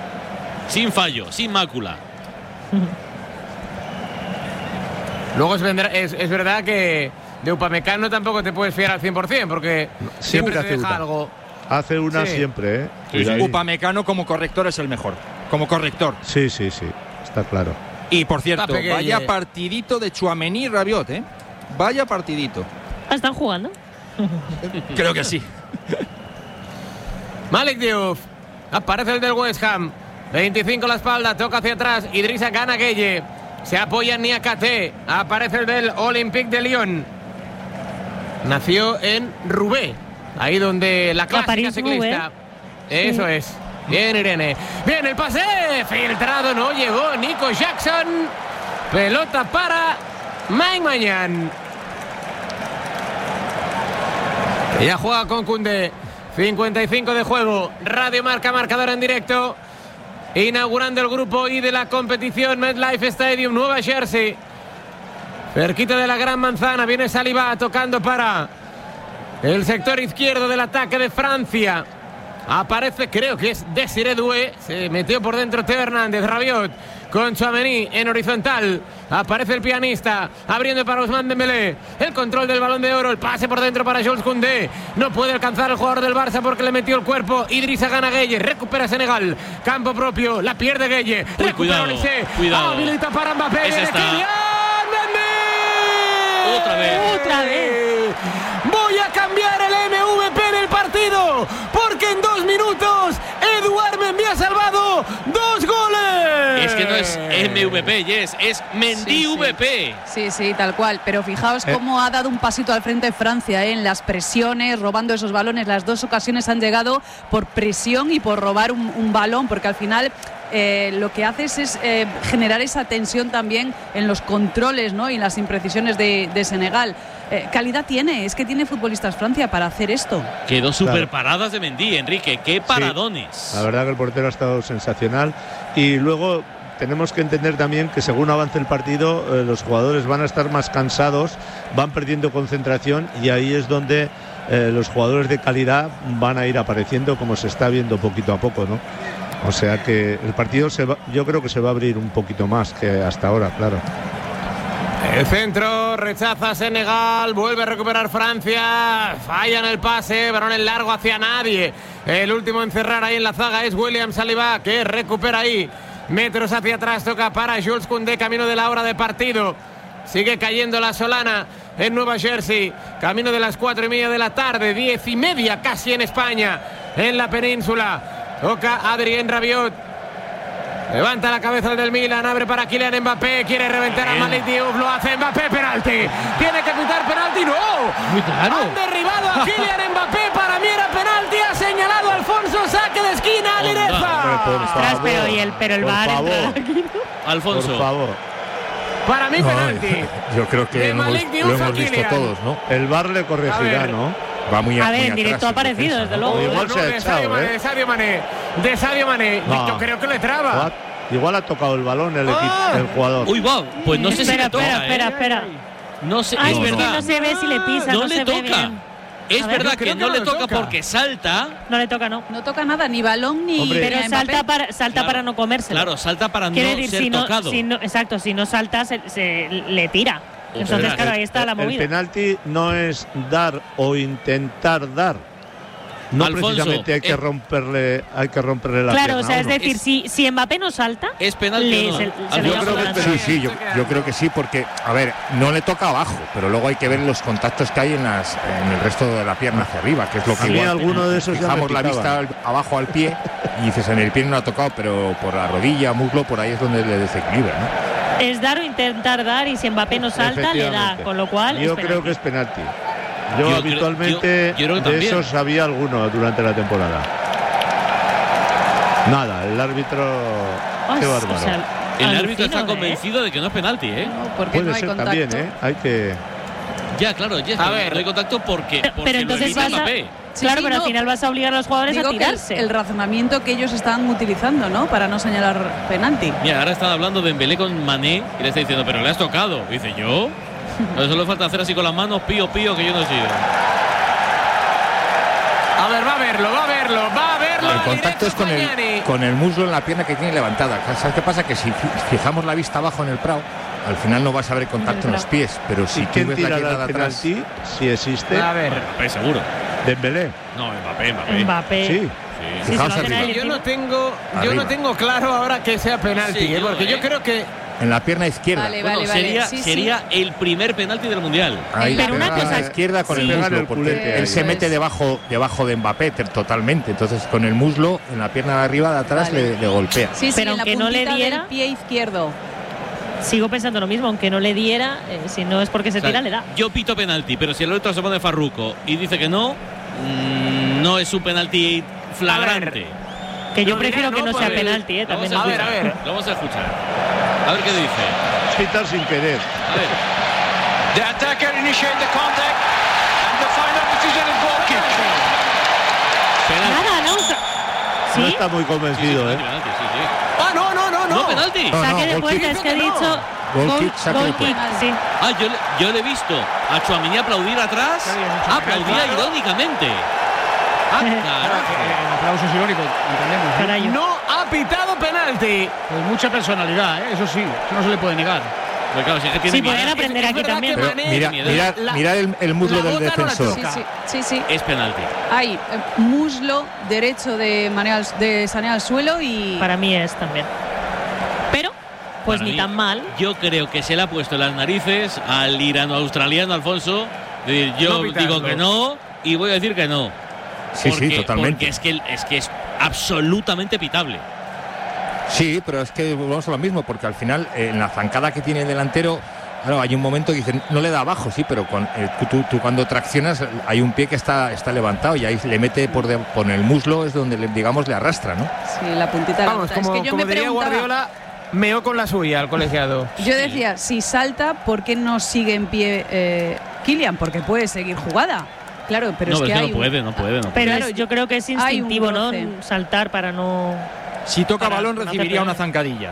Sin fallo, sin mácula. Luego es, es, es verdad que de Upamecano tampoco te puedes fiar al cien por cien, porque siempre, siempre te deja una. algo. Hace una sí. siempre, ¿eh? Sí, sí. Upamecano como corrector es el mejor. Como corrector. Sí, sí, sí. Está claro. Y por cierto, vaya partidito de Tchouaméni y Rabiot, ¿eh? Vaya partidito. ¿Están jugando? Creo que sí. Malik Diouf, aparece el del West Ham, veinticinco la espalda, toca hacia atrás, Idrissa Gana Gueye, se apoya en Niakate, aparece el del Olympique de Lyon, nació en Roubaix, ahí donde la clásica París, ciclista, Roubaix. Eso sí. es, bien Irene, bien el pase, filtrado, no llegó Nico Jackson, pelota para Mike Maignan, ya juega con Koundé. cincuenta y cinco de juego, Radio Marca, marcador en directo, inaugurando el grupo I de la competición MetLife Stadium, Nueva Jersey, cerquita de la Gran Manzana, viene Saliba tocando para el sector izquierdo del ataque de Francia, aparece, creo que es Desiré Doué, se metió por dentro Teo Hernández, Rabiot, con Tchouaméni en horizontal, aparece el pianista, abriendo para Ousmane Dembélé, el control del Balón de Oro, el pase por dentro para Jules Koundé, no puede alcanzar el jugador del Barça porque le metió el cuerpo, Idrissa Gana Gueye, recupera Senegal, campo propio, la pierde Gueye, Uy, recupera Olise, cuidado, habilita para Mbappé, ese está. Otra vez. Otra vez. Voy a cambiar el M V P del partido, porque en dos minutos Eduard Mendy ha salvado dos goles. Es que no es M V P, Yes, es Mendy Sí, sí. V P. Sí, sí, tal cual. Pero fijaos Eh. cómo ha dado un pasito al frente Francia, ¿eh? En las presiones, robando esos balones. Las dos ocasiones han llegado por presión y por robar un, un balón, porque al final eh, lo que haces es eh, generar esa tensión también en los controles, ¿no? Y en las imprecisiones de, de Senegal. Eh, calidad tiene, es que tiene futbolistas Francia para hacer esto. Quedó súper Claro. paradas de Mendy, Enrique. Qué paradones. La verdad que el portero ha estado sensacional. Y luego tenemos que entender también que según avance el partido, eh, los jugadores van a estar más cansados, van perdiendo concentración y ahí es donde eh, los jugadores de calidad van a ir apareciendo, como se está viendo poquito a poco, ¿no? O sea que el partido se va, yo creo que se va a abrir un poquito más que hasta ahora, claro. El centro rechaza Senegal, vuelve a recuperar Francia, falla en el pase, balón en largo hacia nadie. El último en cerrar ahí en la zaga es William Saliba, que recupera ahí metros hacia atrás, toca para Jules Koundé, camino de la hora de partido. Sigue cayendo la Solana en Nueva Jersey, camino de las cuatro y media de la tarde, diez y media casi en España, en la península. Toca Adrien Rabiot. Levanta la cabeza el del Milan, abre para Kylian Mbappé, quiere reventar a Malik Diouf, lo hace Mbappé, penalti. Tiene que pitar penalti, no. Muy claro. Han derribado a Kylian Mbappé, para mí era penalti, ha señalado Alfonso, saque de esquina, Direza. Ostras, pero, y el, pero el por V A R favor. entra aquí, ¿no? Alfonso. Por favor. Para mí No, penalti. yo creo que De lo hemos, Malik lo Diouf a hemos visto Kylian. todos, ¿no? El V A R le A corregirá, ver. ¿no? Va muy, a- A ver, muy en directo atrás ha aparecido, defensa, desde ¿no? luego. Igual No, se ha de Sadio echado, Mané, ¿eh? de Sadio Mané, de Sadio Mané. No. Yo creo que le traba. Ha- Igual ha tocado el balón el, equi- Ah. el jugador. Uy, wow. Pues no sé si espera, le toca, espera, espera, ¿eh? espera. No sé, Ay, es es que verdad. no se ve si le pisa, no no, le se ve toca. bien. Es A ver, verdad yo que creo no que no le le toca toca. porque salta. No le toca, no. No toca nada, ni balón ni. Hombre. Pero ni a Mbappé. salta para, salta Claro. para no comérselo. Claro, salta para no Quiere decir, ser si no, tocado. si no, exacto, si no salta, se, se le tira. Entonces, Ostras, claro, ahí está la El movida. penalti no es dar o intentar dar. No Alfonso, precisamente hay que eh, romperle, hay que romperle la Claro, pierna o sea, a es uno. decir, si, si Mbappé no salta, ¿Es penalti le, o no? se, se Alfonso, le Yo llama creo penalti. que sí, sí, yo, yo creo que sí, porque, a ver, no le toca abajo, pero luego hay que ver los contactos que hay en, las, en el resto de la pierna hacia arriba, que es lo que A mí igual alguno de esos ya me fijamos la vista picaba. al- abajo al pie y dices, en el pie no ha tocado, pero por la rodilla, muslo, por ahí es donde le desequilibra, ¿no? Es dar o intentar dar, y si Mbappé no salta, le da. Efectivamente. Con lo cual, Yo es creo penalti. que es penalti. Yo Yo, creo- habitualmente yo- yo creo que de también. esos había alguno durante la temporada. Nada, el árbitro. Ay, Qué o bárbaro. sea, El alucino, árbitro está ¿eh? convencido de que no es penalti, ¿eh? No, porque Puede no hay ser contacto. también, ¿eh? Hay que. Ya, claro, ya A ver. no hay contacto porque, Pero, porque pero lo entonces evita vas a, Mbappé. Sí, claro, sí, pero no. al final vas a obligar a los jugadores Digo a que el, tirarse. el razonamiento que ellos estaban utilizando, ¿no? Para no señalar penalti. Mira, ahora están hablando de Dembélé con Mané y le está diciendo, pero le has tocado. Y dice, ¿yo? No, solo falta hacer así con las manos, pío, pío, que yo no he sido. A ver, va a verlo, va a verlo, va a verlo. El contacto es con el, Mañani. con el muslo en la pierna que tiene levantada. ¿Sabes qué pasa? Que si fi- fijamos la vista abajo en el Prado, al final no vas a ver contacto en los pies, pero si ¿Y tú quién ves la tira pierna de el atrás, penalti? Si existe. A ver. Mbappé, seguro. Dembélé. No, Mbappé, Mbappé. Mbappé. Sí. Sí. Sí, Fijaos se lo hacen a arriba. él Yo no encima. tengo, yo Arriba. no tengo claro ahora que sea penalti, Sí, ¿eh? yo, porque yo ¿eh? creo que en la pierna izquierda. Vale, Bueno, vale, vale. sería, Sí, sí. sería el primer penalti del Mundial. Ahí, Pero una pega cosa- a la izquierda con sí. el Pega en muslo, el porque culete él ahí. se mete debajo, debajo de Mbappé ter- totalmente. Entonces con el muslo en la pierna de arriba de atrás Vale. le, le golpea. Sí, sí, Pero en la aunque no le puntita diera- del pie izquierdo. Sigo pensando lo mismo, aunque no le diera, eh, si no es porque se O sea, tira, le da. Yo pito penalti, pero si el otro se pone farruco y dice que no, mm, no es un penalti flagrante. Que yo No prefiero dirá, que no, no sea pues, penalti, eh, también. Vamos os a digo. ver, a ver. Lo vamos a escuchar. A ver qué dice. Pitar sin querer. A ver. The attacker initiate the contact and the final decision is goal kick. Penalti. Nada, no. sa- No ¿Sí? está muy convencido, ¿eh? Penalti, sí, sí. Ah, no, no, no, no. No, penalti. No, Saque de gol puerta, kick. es que he Dice que no. dicho. Gol kick, saque de gol kick, puerta. sí. Ah, yo, le- yo le he visto a Chouameni aplaudir atrás. Aplaudía Claro. irónicamente. Ah, carajo. El aplauso es irónico, entendemos. ¿no? Carayo. No ha pitado penalti. Pues mucha personalidad, ¿eh? Eso sí, eso no se le puede negar. Pero claro, si es que tiene Sí, miedo. pueden aprender es aquí verdad también. que Pero Mané- mira, miedo. mira, La- mira el, el muslo la del bota no la defensor. Sí, toca. sí, sí, sí. Es penalti. Hay eh, muslo derecho de, Mané al- de Sané al suelo y. Para mí es también. Pero, pues Para ni mí, tan mal. Yo creo que se le ha puesto en las narices al irano-australiano Alfonso. De decir, yo No pitarlo. digo que no y voy a decir que no. Sí, Porque- sí, totalmente. Porque es que, es que es absolutamente pitable. Sí, pero es que volvemos a lo mismo, porque al final eh, en la zancada que tiene el delantero, claro, hay un momento que dicen, no le da abajo, sí, pero con, eh, tú, tú cuando traccionas hay un pie que está, está levantado y ahí le mete por, de, por el muslo, es donde, le, digamos, le arrastra, ¿no? Sí, la puntita de la Vamos, bota. como, Es que yo como me diría preguntaba, Guardiola, meó con la suya al colegiado. yo decía, si salta, ¿por qué no sigue en pie eh, Kylian? Porque puede seguir jugada. Claro, pero no, es que, es que hay no un- puede, no puede, no puede. Pero Claro, es- yo creo que es hay un instintivo, ¿no? roce. Saltar para no. Si toca Para balón no hacer recibiría una daño. zancadilla.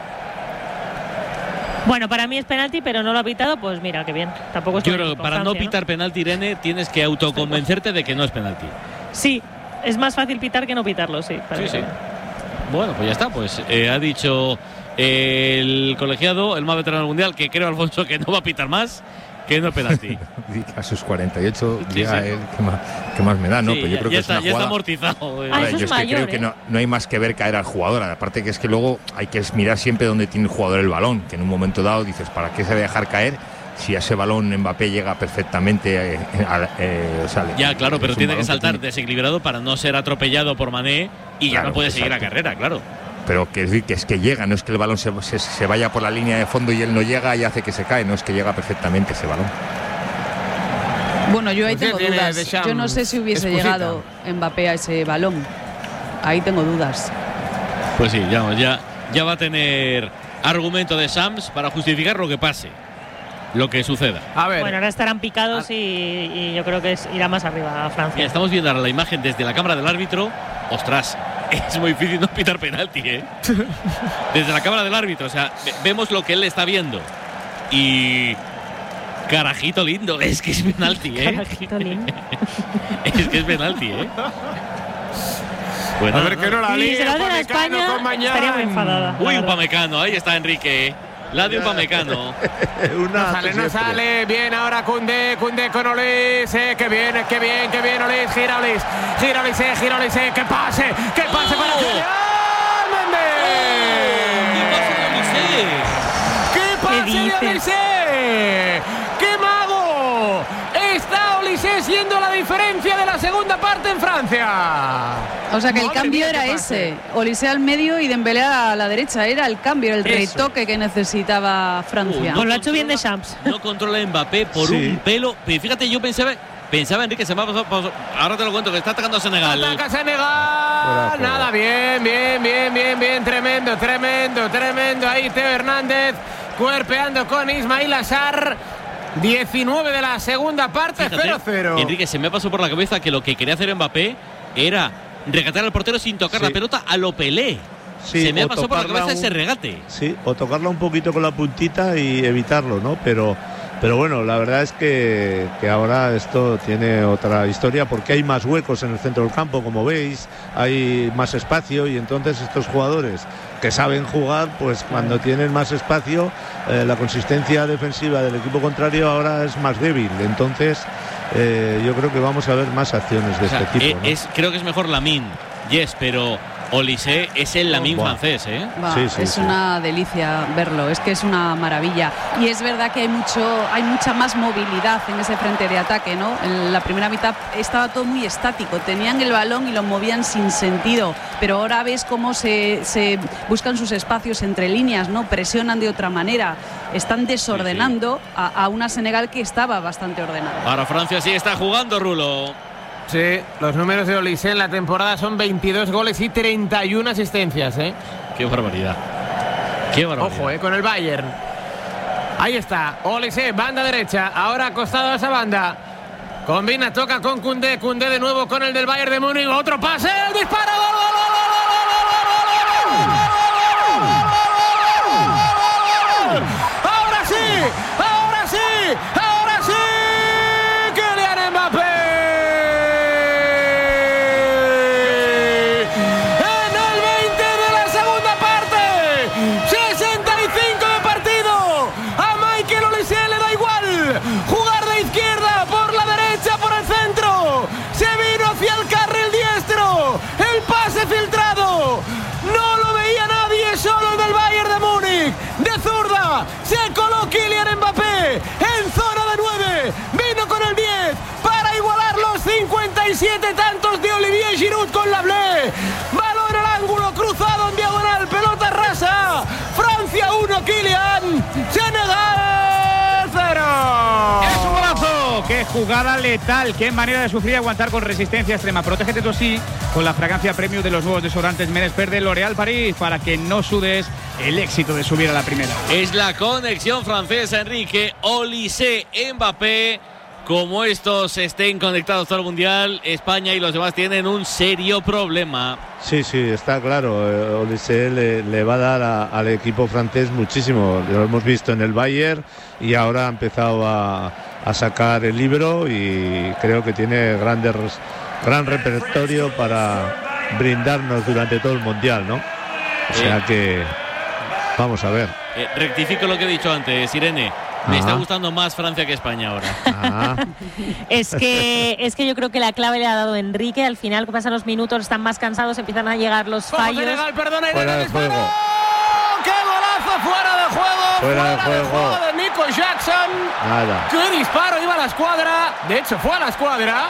Bueno, para mí es penalti, pero no lo ha pitado, pues mira, qué bien. Tampoco es Yo creo que para no Francia, pitar penalti, Irene, tienes que autoconvencerte de que no es penalti. Sí, es más fácil pitar que no pitarlo, sí. para Sí, mí sí. también. Bueno, pues ya está. Pues eh, ha dicho el colegiado, el más veterano del mundial, que creo, Alfonso, que no va a pitar más, que no es penalti. A sus cuarenta y ocho Sí, llega sí. él, ¿qué más, qué más me da? No, Sí, pero yo ya, creo ya que está, es una ya está jugada. amortizado. eh. Ah, Ahora, eso yo es es que mayor, creo que ¿eh? no, no hay más que ver caer al jugador. Aparte que es que luego hay que mirar siempre dónde tiene el jugador el balón, que en un momento dado dices, ¿para qué se va a dejar caer? Si a ese balón Mbappé llega perfectamente, eh, a- eh, o sea, le- Ya, claro, es pero un tiene que balón saltar tiene- desequilibrado para no ser atropellado por Mané y ya Claro, no puede seguir la exacto. carrera, claro. Pero que es, decir, que es que llega, no es que el balón se, se- se vaya por la línea de fondo y él no llega y hace que se cae, no es que llega perfectamente ese balón. Bueno, yo ahí Usted tengo tiene dudas. Deschamps, Yo no sé si hubiese excusita. llegado Mbappé a ese balón. Ahí tengo dudas. Pues sí, ya, ya, ya va a tener argumento de Sams para justificar lo que pase, lo que suceda. A ver, Bueno, ahora estarán picados y, y yo creo que es- irá más arriba a Francia. Mira, estamos viendo ahora la imagen desde la cámara del árbitro. Ostras, es muy difícil no pitar penalti, ¿eh? Desde la cámara del árbitro, o sea, ve- vemos lo que él está viendo. Y. Carajito lindo, es que es penalti, ¿eh? Carajito lindo. Es que es penalti, ¿eh? Pues a nada, ver que no la Y si líe se lo hacen a Upamecano España, con Mañán. estaría muy enfadada. la Uy, verdad. Upamecano, ahí está Enrique. La de Upamecano. Una No sale, no siempre. sale. Bien ahora Koundé, Koundé con Olís. Eh, que bien, que bien, que bien Olís. Gira Olís. Gira Olís, eh, gira Olís. eh, Que pase, que pase para Kylian Mbappé. ¿Qué pase de dices? Olise? ¡Qué mago! Está Olise siendo la diferencia de la segunda parte en Francia. O sea que el Madre cambio mía, era qué pase. ese. Olise al medio y Dembélé a la derecha. Era el cambio, era el Eso. retoque que necesitaba Francia. Uy, Pues lo ha hecho bien de Champs. No controla Mbappé por Sí. un pelo. Pero fíjate, yo pensaba, pensaba Enrique, se me ha pasado, pasado- ahora te lo cuento, que está atacando a Senegal. Ataca Senegal. Nada, bien, bien, bien, bien, bien. Tremendo, tremendo, tremendo. Ahí Teo Hernández cuerpeando con Ismail Assar. diecinueve de la segunda parte, Fíjate, cero cero. Enrique, se me pasó por la cabeza que lo que quería hacer Mbappé era regatear al portero sin tocar Sí. la pelota a lo Pelé. Sí, se me ha o pasado por la tocarla cabeza un- ese regate. Sí, o tocarla un poquito con la puntita y evitarlo, ¿no? Pero, pero bueno, la verdad es que, que ahora esto tiene otra historia porque hay más huecos en el centro del campo, como veis, hay más espacio y entonces estos jugadores que saben jugar, pues cuando tienen más espacio, eh, la consistencia defensiva del equipo contrario ahora es más débil. Entonces, eh, yo creo que vamos a ver más acciones de O sea, este tipo, eh, ¿no? es, creo que es mejor Lamine, yes, pero Olise es el Lamine Buah. francés, ¿eh? Va, Sí, sí, es sí. una delicia verlo, es que es una maravilla. Y es verdad que hay mucho, hay mucha más movilidad en ese frente de ataque, ¿no? En la primera mitad estaba todo muy estático, tenían el balón y lo movían sin sentido, pero ahora ves cómo se, se buscan sus espacios entre líneas, ¿no? Presionan de otra manera, están desordenando A, a una Senegal que estaba bastante ordenada. Ahora Francia sí está jugando, Rulo. Sí, los números de Olise en la temporada son veintidós goles y treinta y una asistencias, ¿eh? Qué barbaridad. Qué barbaridad. Ojo, eh, con el Bayern. Ahí está, Olise, banda derecha, ahora acostado a esa banda. Combina, toca con Koundé, Koundé de nuevo con el del Bayern de Múnich, otro pase, el disparo, gol, gol, gol, gol, gol, gol, gol, gol, gol, gol, gol, gol, gol, gol, gol. Ahora sí, ahora sí, ahora sí, Kylian Mbappé. En el veinte de la segunda parte, sesenta y cinco de partido. A Michael Olise le da igual jugar de izquierda por la derecha, por el centro. Se vino hacia el carril diestro. El pase filtrado. No lo veía nadie, solo el del Bayern de Múnich. De zurda se coló Kylian Mbappé en zona de nueve. Vino con el diez para igualar los cincuenta y siete tantos de Olivier Giroud con la Blé. Balón al ángulo, cruzado en diagonal, pelota qué jugada letal, qué manera de sufrir y aguantar con resistencia extrema. Protégete tú sí con la fragancia premium de los nuevos desodorantes Menespert de L'Oréal Paris para que no sudes el éxito de subir a la primera. Es la conexión francesa, Enrique. Olise, Mbappé. Como estos estén conectados todo el Mundial, España y los demás tienen un serio problema. Sí, sí, está claro. Olise le, le va a dar a, al equipo francés muchísimo. Lo hemos visto en el Bayern y ahora ha empezado a, a sacar el libro y creo que tiene grandes, gran repertorio para brindarnos durante todo el Mundial, ¿no? O sea Eh. que vamos a ver. Eh, rectifico lo que he dicho antes, Irene. Me Ah. está gustando más Francia que España ahora. Ah. Es que, es que yo creo que la clave le ha dado Enrique. Al final, que pasan los minutos, están más cansados, empiezan a llegar los Vamos, fallos. Senegal, perdona, Irene, Fuera de disparo. juego. ¡Qué golazo! ¡Fuera de juego! Fuera de de juego. juego de Nico Jackson. Nada. ¡Qué disparo! Iba a la escuadra. De hecho, fue a la escuadra.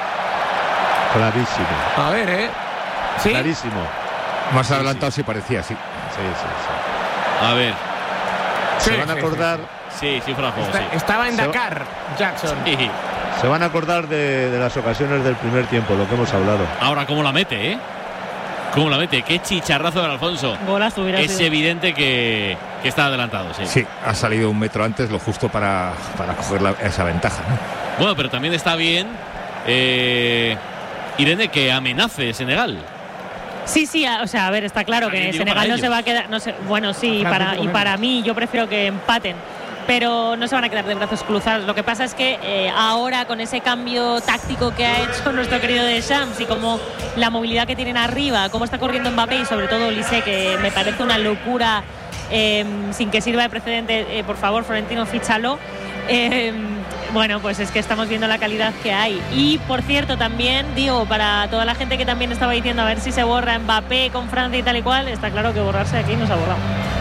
Clarísimo. A ver, ¿eh? Sí. Clarísimo. Más adelantado sí parecía, sí. Sí, sí, A ver. sí. Se Sí, van a sí, acordar, Sí, sí, fuera de juego, Está- sí. Estaba en Se- Dakar, Jackson. Sí. se van a acordar de, de las ocasiones del primer tiempo, lo que hemos hablado. Ahora, ¿cómo la mete, eh? ¿Cómo la mete? Qué chicharrazo de Alfonso. Golazo hubiera Es sido. evidente que, que está adelantado, sí. Sí, ha salido un metro antes, lo justo para, para coger la- esa ventaja, ¿no? Bueno, pero también está bien, eh, Irene, que amenace Senegal. Sí, sí, a- o sea, a ver, está claro También que digo Senegal para no ellos. se va a quedar, no sé, bueno, sí, Francia para, por lo y menos. para mí yo prefiero que empaten, pero no se van a quedar de brazos cruzados. Lo que pasa es que eh, ahora con ese cambio táctico que ha hecho nuestro querido Deschamps y como la movilidad que tienen arriba, cómo está corriendo Mbappé y sobre todo Olise, que me parece una locura, eh, sin que sirva de precedente, eh, por favor, Florentino, fíchalo. Eh, bueno, pues es que estamos viendo la calidad que hay. Y por cierto, también digo, para toda la gente que también estaba diciendo a ver si se borra Mbappé con Francia y tal y cual, está claro que borrarse aquí no se ha borrado.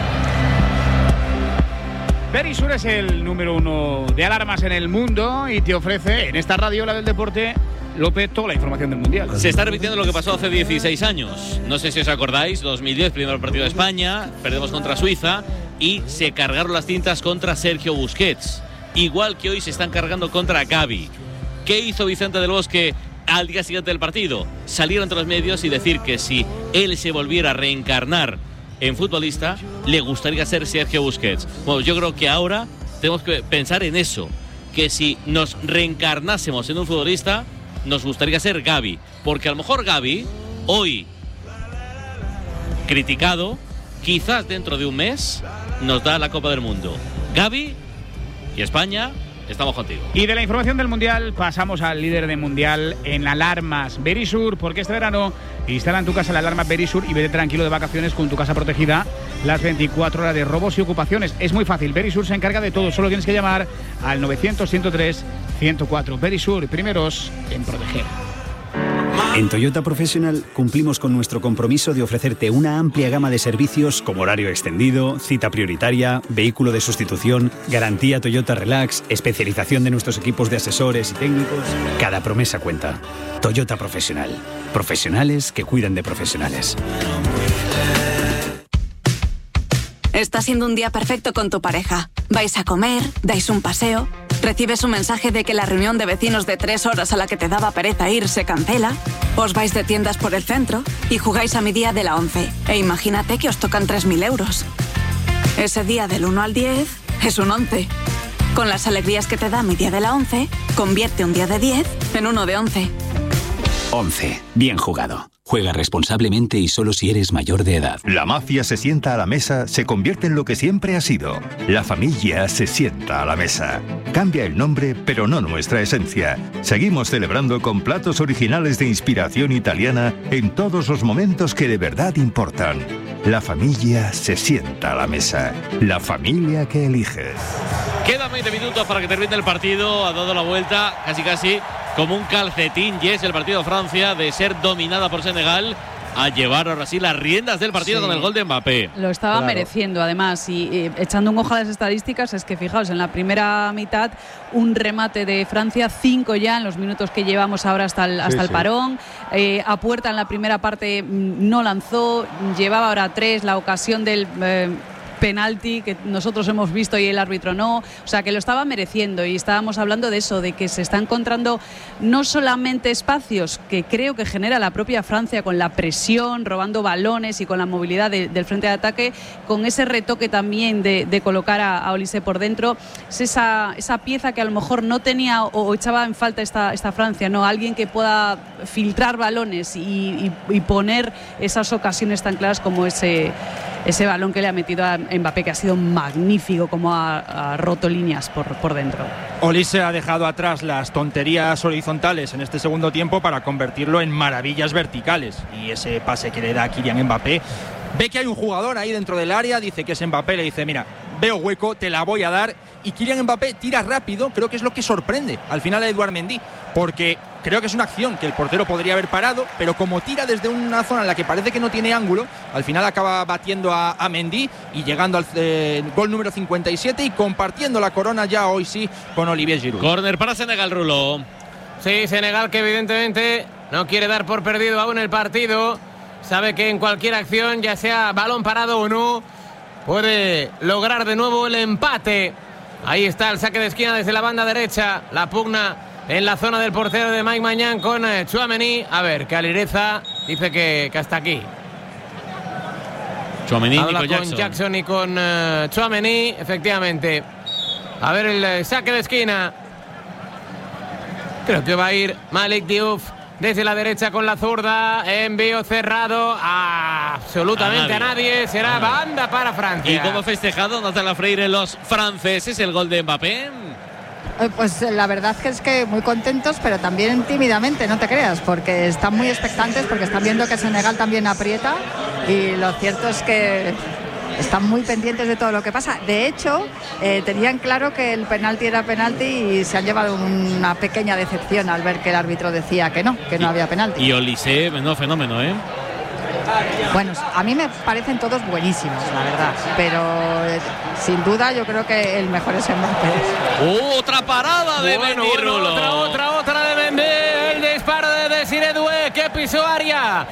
Verisur es el número uno de alarmas en el mundo y te ofrece en esta radio, la del deporte, López, toda la información del Mundial. Se está repitiendo lo que pasó hace dieciséis años. No sé si os acordáis, dos mil diez, primer partido de España, perdemos contra Suiza y se cargaron las cintas contra Sergio Busquets. Igual que hoy se están cargando contra Gavi. ¿Qué hizo Vicente del Bosque al día siguiente del partido? Salir ante los medios y decir que si él se volviera a reencarnar en futbolista, le gustaría ser Sergio Busquets. Bueno, yo creo que ahora tenemos que pensar en eso, que si nos reencarnásemos en un futbolista, nos gustaría ser Gavi, porque a lo mejor Gavi, hoy criticado, quizás dentro de un mes nos da la Copa del Mundo. Gavi y España, estamos contigo. Y de la información del Mundial pasamos al líder de Mundial en alarmas, Verisur, porque este verano instala en tu casa la alarma Verisur y vete tranquilo de vacaciones con tu casa protegida las veinticuatro horas de robos y ocupaciones. Es muy fácil, Verisur se encarga de todo, solo tienes que llamar al novecientos, ciento tres, ciento cuatro. Verisur, primeros en proteger. En Toyota Professional cumplimos con nuestro compromiso de ofrecerte una amplia gama de servicios como horario extendido, cita prioritaria, vehículo de sustitución, garantía Toyota Relax, especialización de nuestros equipos de asesores y técnicos. Cada promesa cuenta. Toyota Professional. Profesionales que cuidan de profesionales. Está siendo un día perfecto con tu pareja. Vais a comer, dais un paseo, recibes un mensaje de que la reunión de vecinos de tres horas a la que te daba pereza ir se cancela, os vais de tiendas por el centro y jugáis a mi día de la once. E imagínate que os tocan tres mil euros. Ese día del uno al diez es un once. Con las alegrías que te da mi día de la once, convierte un día de diez en uno de once. once. Bien jugado. Juega responsablemente y solo si eres mayor de edad. La mafia se sienta a la mesa, se convierte en lo que siempre ha sido. La familia se sienta a la mesa. Cambia el nombre, pero no nuestra esencia. Seguimos celebrando con platos originales de inspiración italiana en todos los momentos que de verdad importan. La familia se sienta a la mesa. La familia que eliges. Quedan veinte minutos para que termine el partido. Ha dado la vuelta casi casi como un calcetín. Y es el partido de Francia de ser dominada por Senegal a llevar ahora sí las riendas del partido Sí. con el gol de Mbappé. Lo estaba Claro. mereciendo, además, y eh, echando un ojo a las estadísticas, es que fijaos, en la primera mitad un remate de Francia, cinco ya en los minutos que llevamos ahora hasta el, hasta Sí, el sí. parón. Eh, a puerta en la primera parte mm, no lanzó, llevaba ahora tres, la ocasión del... eh, penalti que nosotros hemos visto y el árbitro no, o sea que lo estaba mereciendo, y estábamos hablando de eso, de que se está encontrando no solamente espacios que creo que genera la propia Francia con la presión, robando balones y con la movilidad de, del frente de ataque, con ese retoque también de, de colocar a, a Olise por dentro, es esa, esa pieza que a lo mejor no tenía o, o echaba en falta esta, esta Francia, ¿no? Alguien que pueda filtrar balones y, y, y poner esas ocasiones tan claras como ese ese balón que le ha metido a Mbappé, que ha sido magnífico, como ha, ha roto líneas por, por dentro. Olise ha dejado atrás las tonterías horizontales en este segundo tiempo para convertirlo en maravillas verticales, y ese pase que le da a Kylian Mbappé, ve que hay un jugador ahí dentro del área, dice que es Mbappé, le dice mira, veo hueco, te la voy a dar, y Kylian Mbappé tira rápido, creo que es lo que sorprende al final a Edouard Mendy, porque creo que es una acción que el portero podría haber parado, pero como tira desde una zona en la que parece que no tiene ángulo, al final acaba batiendo a, a Mendy y llegando al eh, gol número cincuenta y siete y compartiendo la corona ya hoy sí con Olivier Giroud. Córner para Senegal, Rulo. Sí, Senegal, que evidentemente no quiere dar por perdido aún el partido, sabe que en cualquier acción, ya sea balón parado o no, puede lograr de nuevo el empate. Ahí está el saque de esquina desde la banda derecha, la pugna en la zona del portero de Mike Maignan con eh, Tchouaméni. A ver, que Alireza dice que, que hasta aquí. Tchouaméni, habla Nico con Jackson. Jackson y con uh, Tchouaméni, efectivamente. A ver el eh, saque de esquina. Creo que va a ir Malik Diouf desde la derecha con la zurda. Envío cerrado a absolutamente a nadie. A nadie. Será a banda nadie. Para Francia. ¿Y cómo ha festejado Natalia Freire los franceses el gol de Mbappé? Pues la verdad que es que muy contentos, pero también tímidamente, no te creas, porque están muy expectantes, porque están viendo que Senegal también aprieta, y lo cierto es que están muy pendientes de todo lo que pasa. De hecho, eh, tenían claro que el penalti era penalti y se han llevado una pequeña decepción al ver que el árbitro decía que no, que no y, había penalti. Y Olise, no, fenómeno, ¿eh? Bueno, a mí me parecen todos buenísimos, la verdad, pero eh, sin duda yo creo que el mejor es Mbappé. Otra parada de bueno, Mendy, bueno, Rulo. Otra, otra, otra de Mendy. El disparo de Desiré Doué, que pisó área.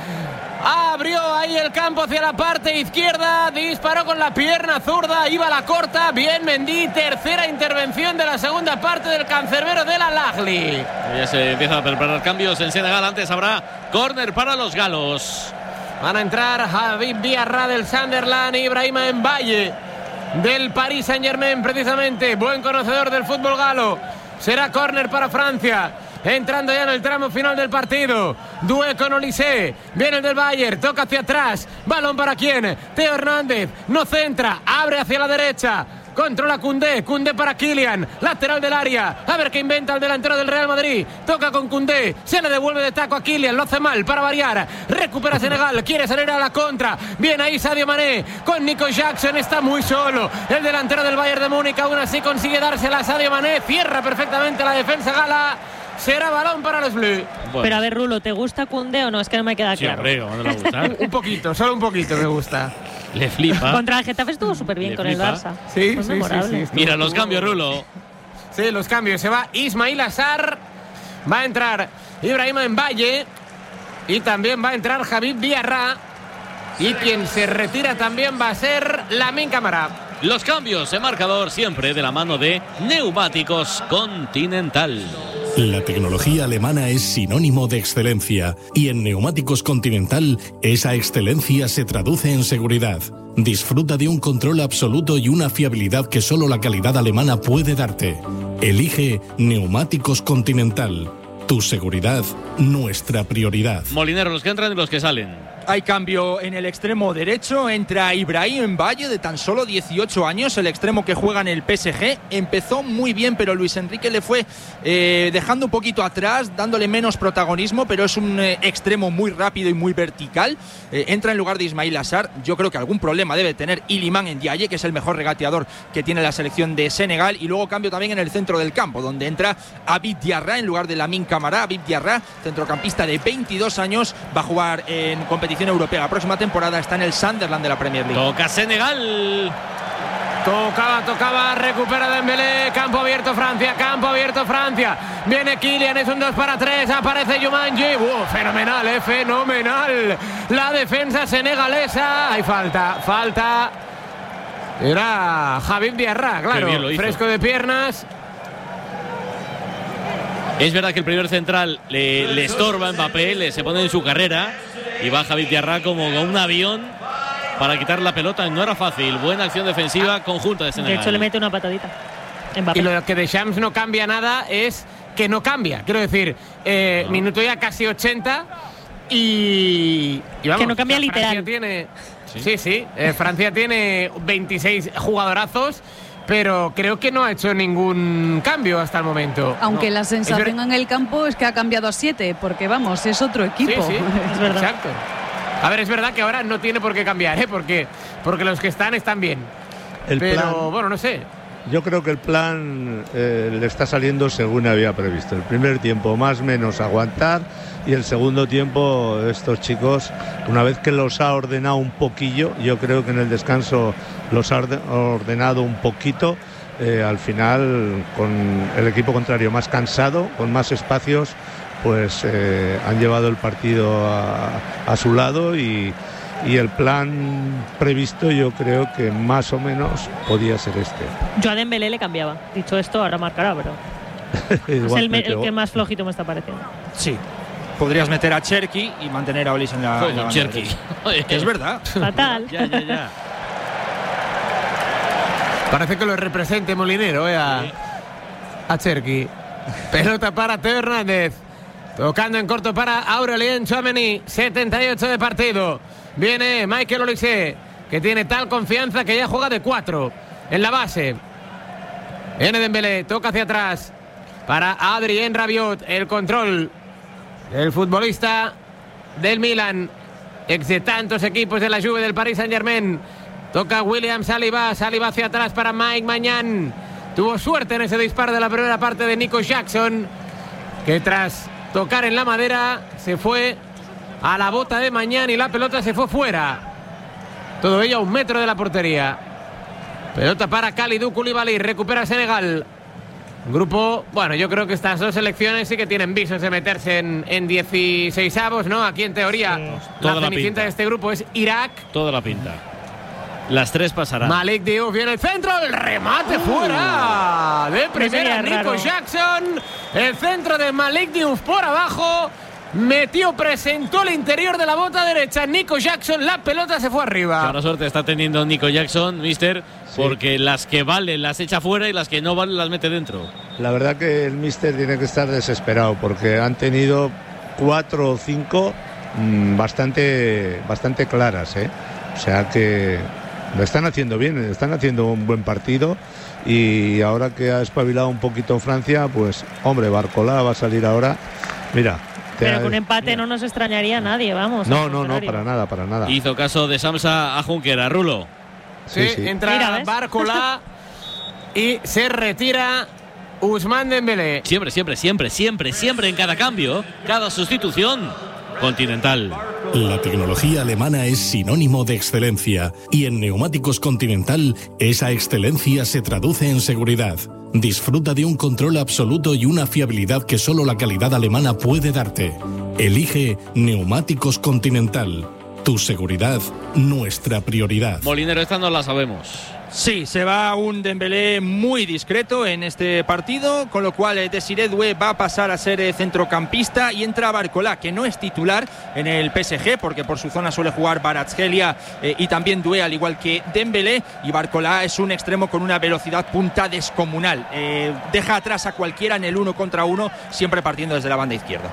Abrió ahí el campo hacia la parte izquierda, disparó con la pierna zurda, iba a la corta, bien Mendy, tercera intervención de la segunda parte del cancerbero del Al-Ahly. Ya se empiezan a preparar cambios en Senegal, antes habrá córner para los galos. Van a entrar Habib Diarra del Sunderland, Ibrahima Mbaye del Paris Saint-Germain, precisamente, buen conocedor del fútbol galo. Será córner para Francia. Entrando ya en el tramo final del partido. Doué con Olise. Viene el del Bayern. Toca hacia atrás. Balón para quién. Theo Hernández. No centra. Abre hacia la derecha. Controla Koundé. Koundé para Kylian. Lateral del área. A ver qué inventa el delantero del Real Madrid. Toca con Koundé. Se le devuelve de taco a Kylian. Lo hace mal para variar. Recupera Senegal. Quiere salir a la contra. Viene ahí Sadio Mané. Con Nico Jackson. Está muy solo. El delantero del Bayern de Múnich aún así consigue dársela a Sadio Mané. Cierra perfectamente la defensa gala. Será balón para los Blues. Bueno. Pero a ver, Rulo, ¿te gusta Koundé o no? Es que no me queda sí, claro. Hombre, ¿cómo no le gusta? un, un poquito, solo un poquito me gusta. Le flipa. Contra el Getafe estuvo súper bien Le con flipa. el Barça. Sí, Fue sí, memorable. sí, sí. Mira los cambios, Rulo. Sí, los cambios. Se va Ismail Assar. Va a entrar Ibrahima Mbaye. Y también va a entrar Habib Diarra. Y quien se retira también va a ser Lamine Camara. Los cambios en marcador siempre de la mano de Neumáticos Continental. La tecnología alemana es sinónimo de excelencia y en Neumáticos Continental esa excelencia se traduce en seguridad. Disfruta de un control absoluto y una fiabilidad que solo la calidad alemana puede darte. Elige Neumáticos Continental. Tu seguridad, nuestra prioridad. Molinero, los que entran y los que salen. Hay cambio en el extremo derecho. Entra Ibrahim Mbaye, de tan solo dieciocho años, el extremo que juega en el P S G. Empezó muy bien, pero Luis Enrique le fue eh, dejando un poquito atrás, dándole menos protagonismo, pero es un eh, extremo muy rápido y muy vertical. Eh, entra en lugar de Ismail Assar. Yo creo que algún problema debe tener Iliman Ndiaye, que es el mejor regateador que tiene la selección de Senegal. Y luego cambio también en el centro del campo, donde entra Habib Diarra en lugar de Lamine Camara. Habib Diarra, centrocampista de veintidós años, va a jugar en competición europea la próxima temporada, está en el Sunderland de la Premier League. Toca Senegal. Tocaba, tocaba, recupera Dembélé, campo abierto Francia, campo abierto Francia. Viene Kylian, es un dos para tres, aparece Jumanji. ¡Wow! Fenomenal, eh, fenomenal. La defensa senegalesa. Hay falta, falta. Era Javid Diarra, claro, fresco de piernas. Es verdad que el primer central le, le estorba a Mbappé, le, se pone en su carrera y va Javid Diarra como un avión para quitar la pelota. No era fácil. Buena acción defensiva conjunta de Senegal. De hecho, le mete una patadita. Mbappé. Y lo que de Shams no cambia nada es que no cambia. Quiero decir, eh, no. minuto ya casi ochenta y, y vamos, que no cambia Francia literal. Tiene, sí, sí. sí eh, Francia tiene veintiséis jugadorazos. Pero creo que no ha hecho ningún cambio hasta el momento. Aunque no. la sensación en el campo es que ha cambiado a siete, porque vamos, es otro equipo. Sí, sí, es verdad. Exacto. A ver, es verdad que ahora no tiene por qué cambiar, ¿eh? Porque, porque los que están están bien. El Pero plan, bueno, no sé. Yo creo que el plan eh, le está saliendo según había previsto. El primer tiempo más o menos aguantar y el segundo tiempo estos chicos, una vez que los ha ordenado un poquillo, yo creo que en el descanso los ha ordenado un poquito, eh, al final con el equipo contrario más cansado, con más espacios, pues eh, han llevado el partido a, a su lado y, y el plan previsto yo creo que más o menos podía ser este. Yo a Dembélé le cambiaba. Dicho esto, ahora marcará, pero es el, el que más flojito me está pareciendo. Sí. Podrías meter a Cherki y mantener a Olis en la, en la Cherki. Es verdad. Fatal. ya, ya, ya. Parece que lo represente Molinero, eh, a, sí. a Cherki. Pelota para Teo Hernández. Tocando en corto para Aurelien Tchouameni. setenta y ocho de partido. Viene Michael Olise, que tiene tal confianza que ya juega de cuatro en la base. Viene Dembélé, toca hacia atrás para Adrien Rabiot. El control del futbolista del Milan, ex de tantos equipos de la Juve, del Paris Saint-Germain. Toca William Saliba, Saliba hacia atrás para Mike Maignan. Tuvo suerte en ese disparo de la primera parte de Nico Jackson, que tras tocar en la madera se fue a la bota de Maignan y la pelota se fue fuera. Todo ello a un metro de la portería. Pelota para Kalidou Koulibaly, recupera Senegal. Grupo, bueno, yo creo que estas dos selecciones sí que tienen visos de meterse en, en dieciseisavos, ¿no? Aquí en teoría sí. La cenicienta de este grupo es Irak. Toda la pinta. Las tres pasarán. Malik Diouf viene el centro, el remate uh, fuera de primera Nico raro. Jackson. El centro de Malik Diouf por abajo. Metió, presentó el interior de la bota derecha Nico Jackson, la pelota se fue arriba. Buena suerte está teniendo Nico Jackson, mister, sí. Porque las que valen las echa fuera y las que no valen las mete dentro. La verdad que el mister tiene que estar desesperado porque han tenido cuatro o cinco mmm, bastante, bastante claras, ¿eh? O sea que lo están haciendo bien, están haciendo un buen partido y ahora que ha espabilado un poquito Francia, pues hombre, Barcola va a salir ahora, mira. Pero con empate no nos extrañaría a nadie, vamos. No, no, no, para nada, para nada. Hizo caso de Samsa a Junquera, Rulo. Sí, sí, sí. Entra Mira, Barcola y se retira Ousmane Dembélé. Siempre, siempre, siempre, siempre, siempre en cada cambio, cada sustitución. Continental. La tecnología alemana es sinónimo de excelencia y en Neumáticos Continental esa excelencia se traduce en seguridad. Disfruta de un control absoluto y una fiabilidad que solo la calidad alemana puede darte. Elige Neumáticos Continental. Tu seguridad, nuestra prioridad. Molinero, esta no la sabemos. Sí, se va un Dembélé muy discreto en este partido, con lo cual Desiré Doué va a pasar a ser centrocampista y entra Barcola, que no es titular en el P S G, porque por su zona suele jugar Kvaratskhelia eh, y también Doué, al igual que Dembélé, y Barcola es un extremo con una velocidad punta descomunal. Eh, deja atrás a cualquiera en el uno contra uno, siempre partiendo desde la banda izquierda.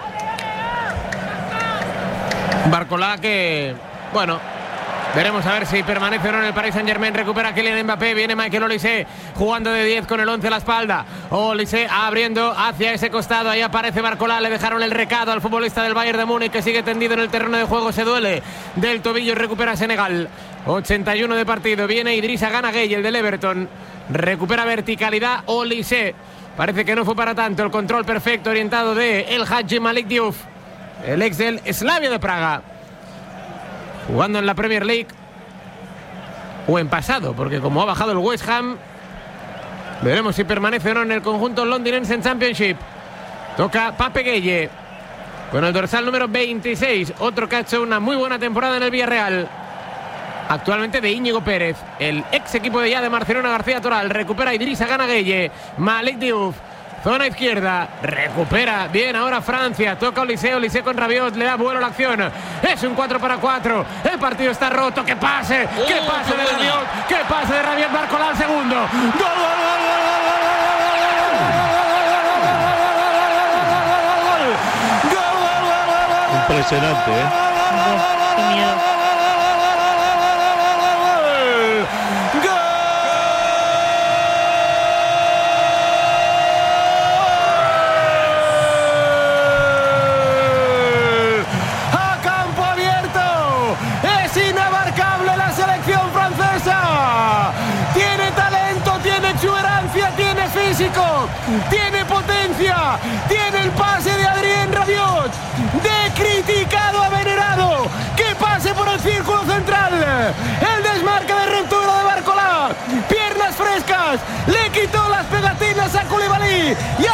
Barcola que, bueno, veremos a ver si permanece o no en el Paris Saint-Germain. Recupera Kylian Mbappé, viene Michael Olise jugando de diez con el once a la espalda. Olise abriendo hacia ese costado, ahí aparece Barcola, le dejaron el recado al futbolista del Bayern de Múnich, que sigue tendido en el terreno de juego, se duele del tobillo y recupera Senegal. ochenta y uno de partido, viene Idrissa Gana Gueye, el del Everton, recupera verticalidad Olise, parece que no fue para tanto, el control perfecto orientado de El Hadji Malik Diouf, el ex del Slavia de Praga, jugando en la Premier League o en pasado, porque como ha bajado el West Ham, veremos si permanece o no en el conjunto londinense en Championship. Toca Pape Gueye con el dorsal número veintiséis, otro que ha hecho una muy buena temporada en el Villarreal. actualmente de Íñigo Pérez. El ex equipo de ya de Marcelona García Toral. Recupera Idrissa Gana Gueye. Malik Diouf. Zona izquierda, recupera bien ahora Francia, toca Olise, Olise con Rabiot, le da vuelo a la acción, es un cuatro para cuatro, el partido está roto, que pase, que Oh, pase qué de buena. Rabiot, que pase de Rabiot, Barcola al segundo, gol, gol, gol, gol, gol, gol, Impresionante, ¿eh? Qué miedo. Tiene potencia, tiene el pase de Adrien Rabiot, de criticado a venerado, que pase por el círculo central, el desmarque de ruptura de Barcola, piernas frescas, le quitó las pegatinas a Koulibaly y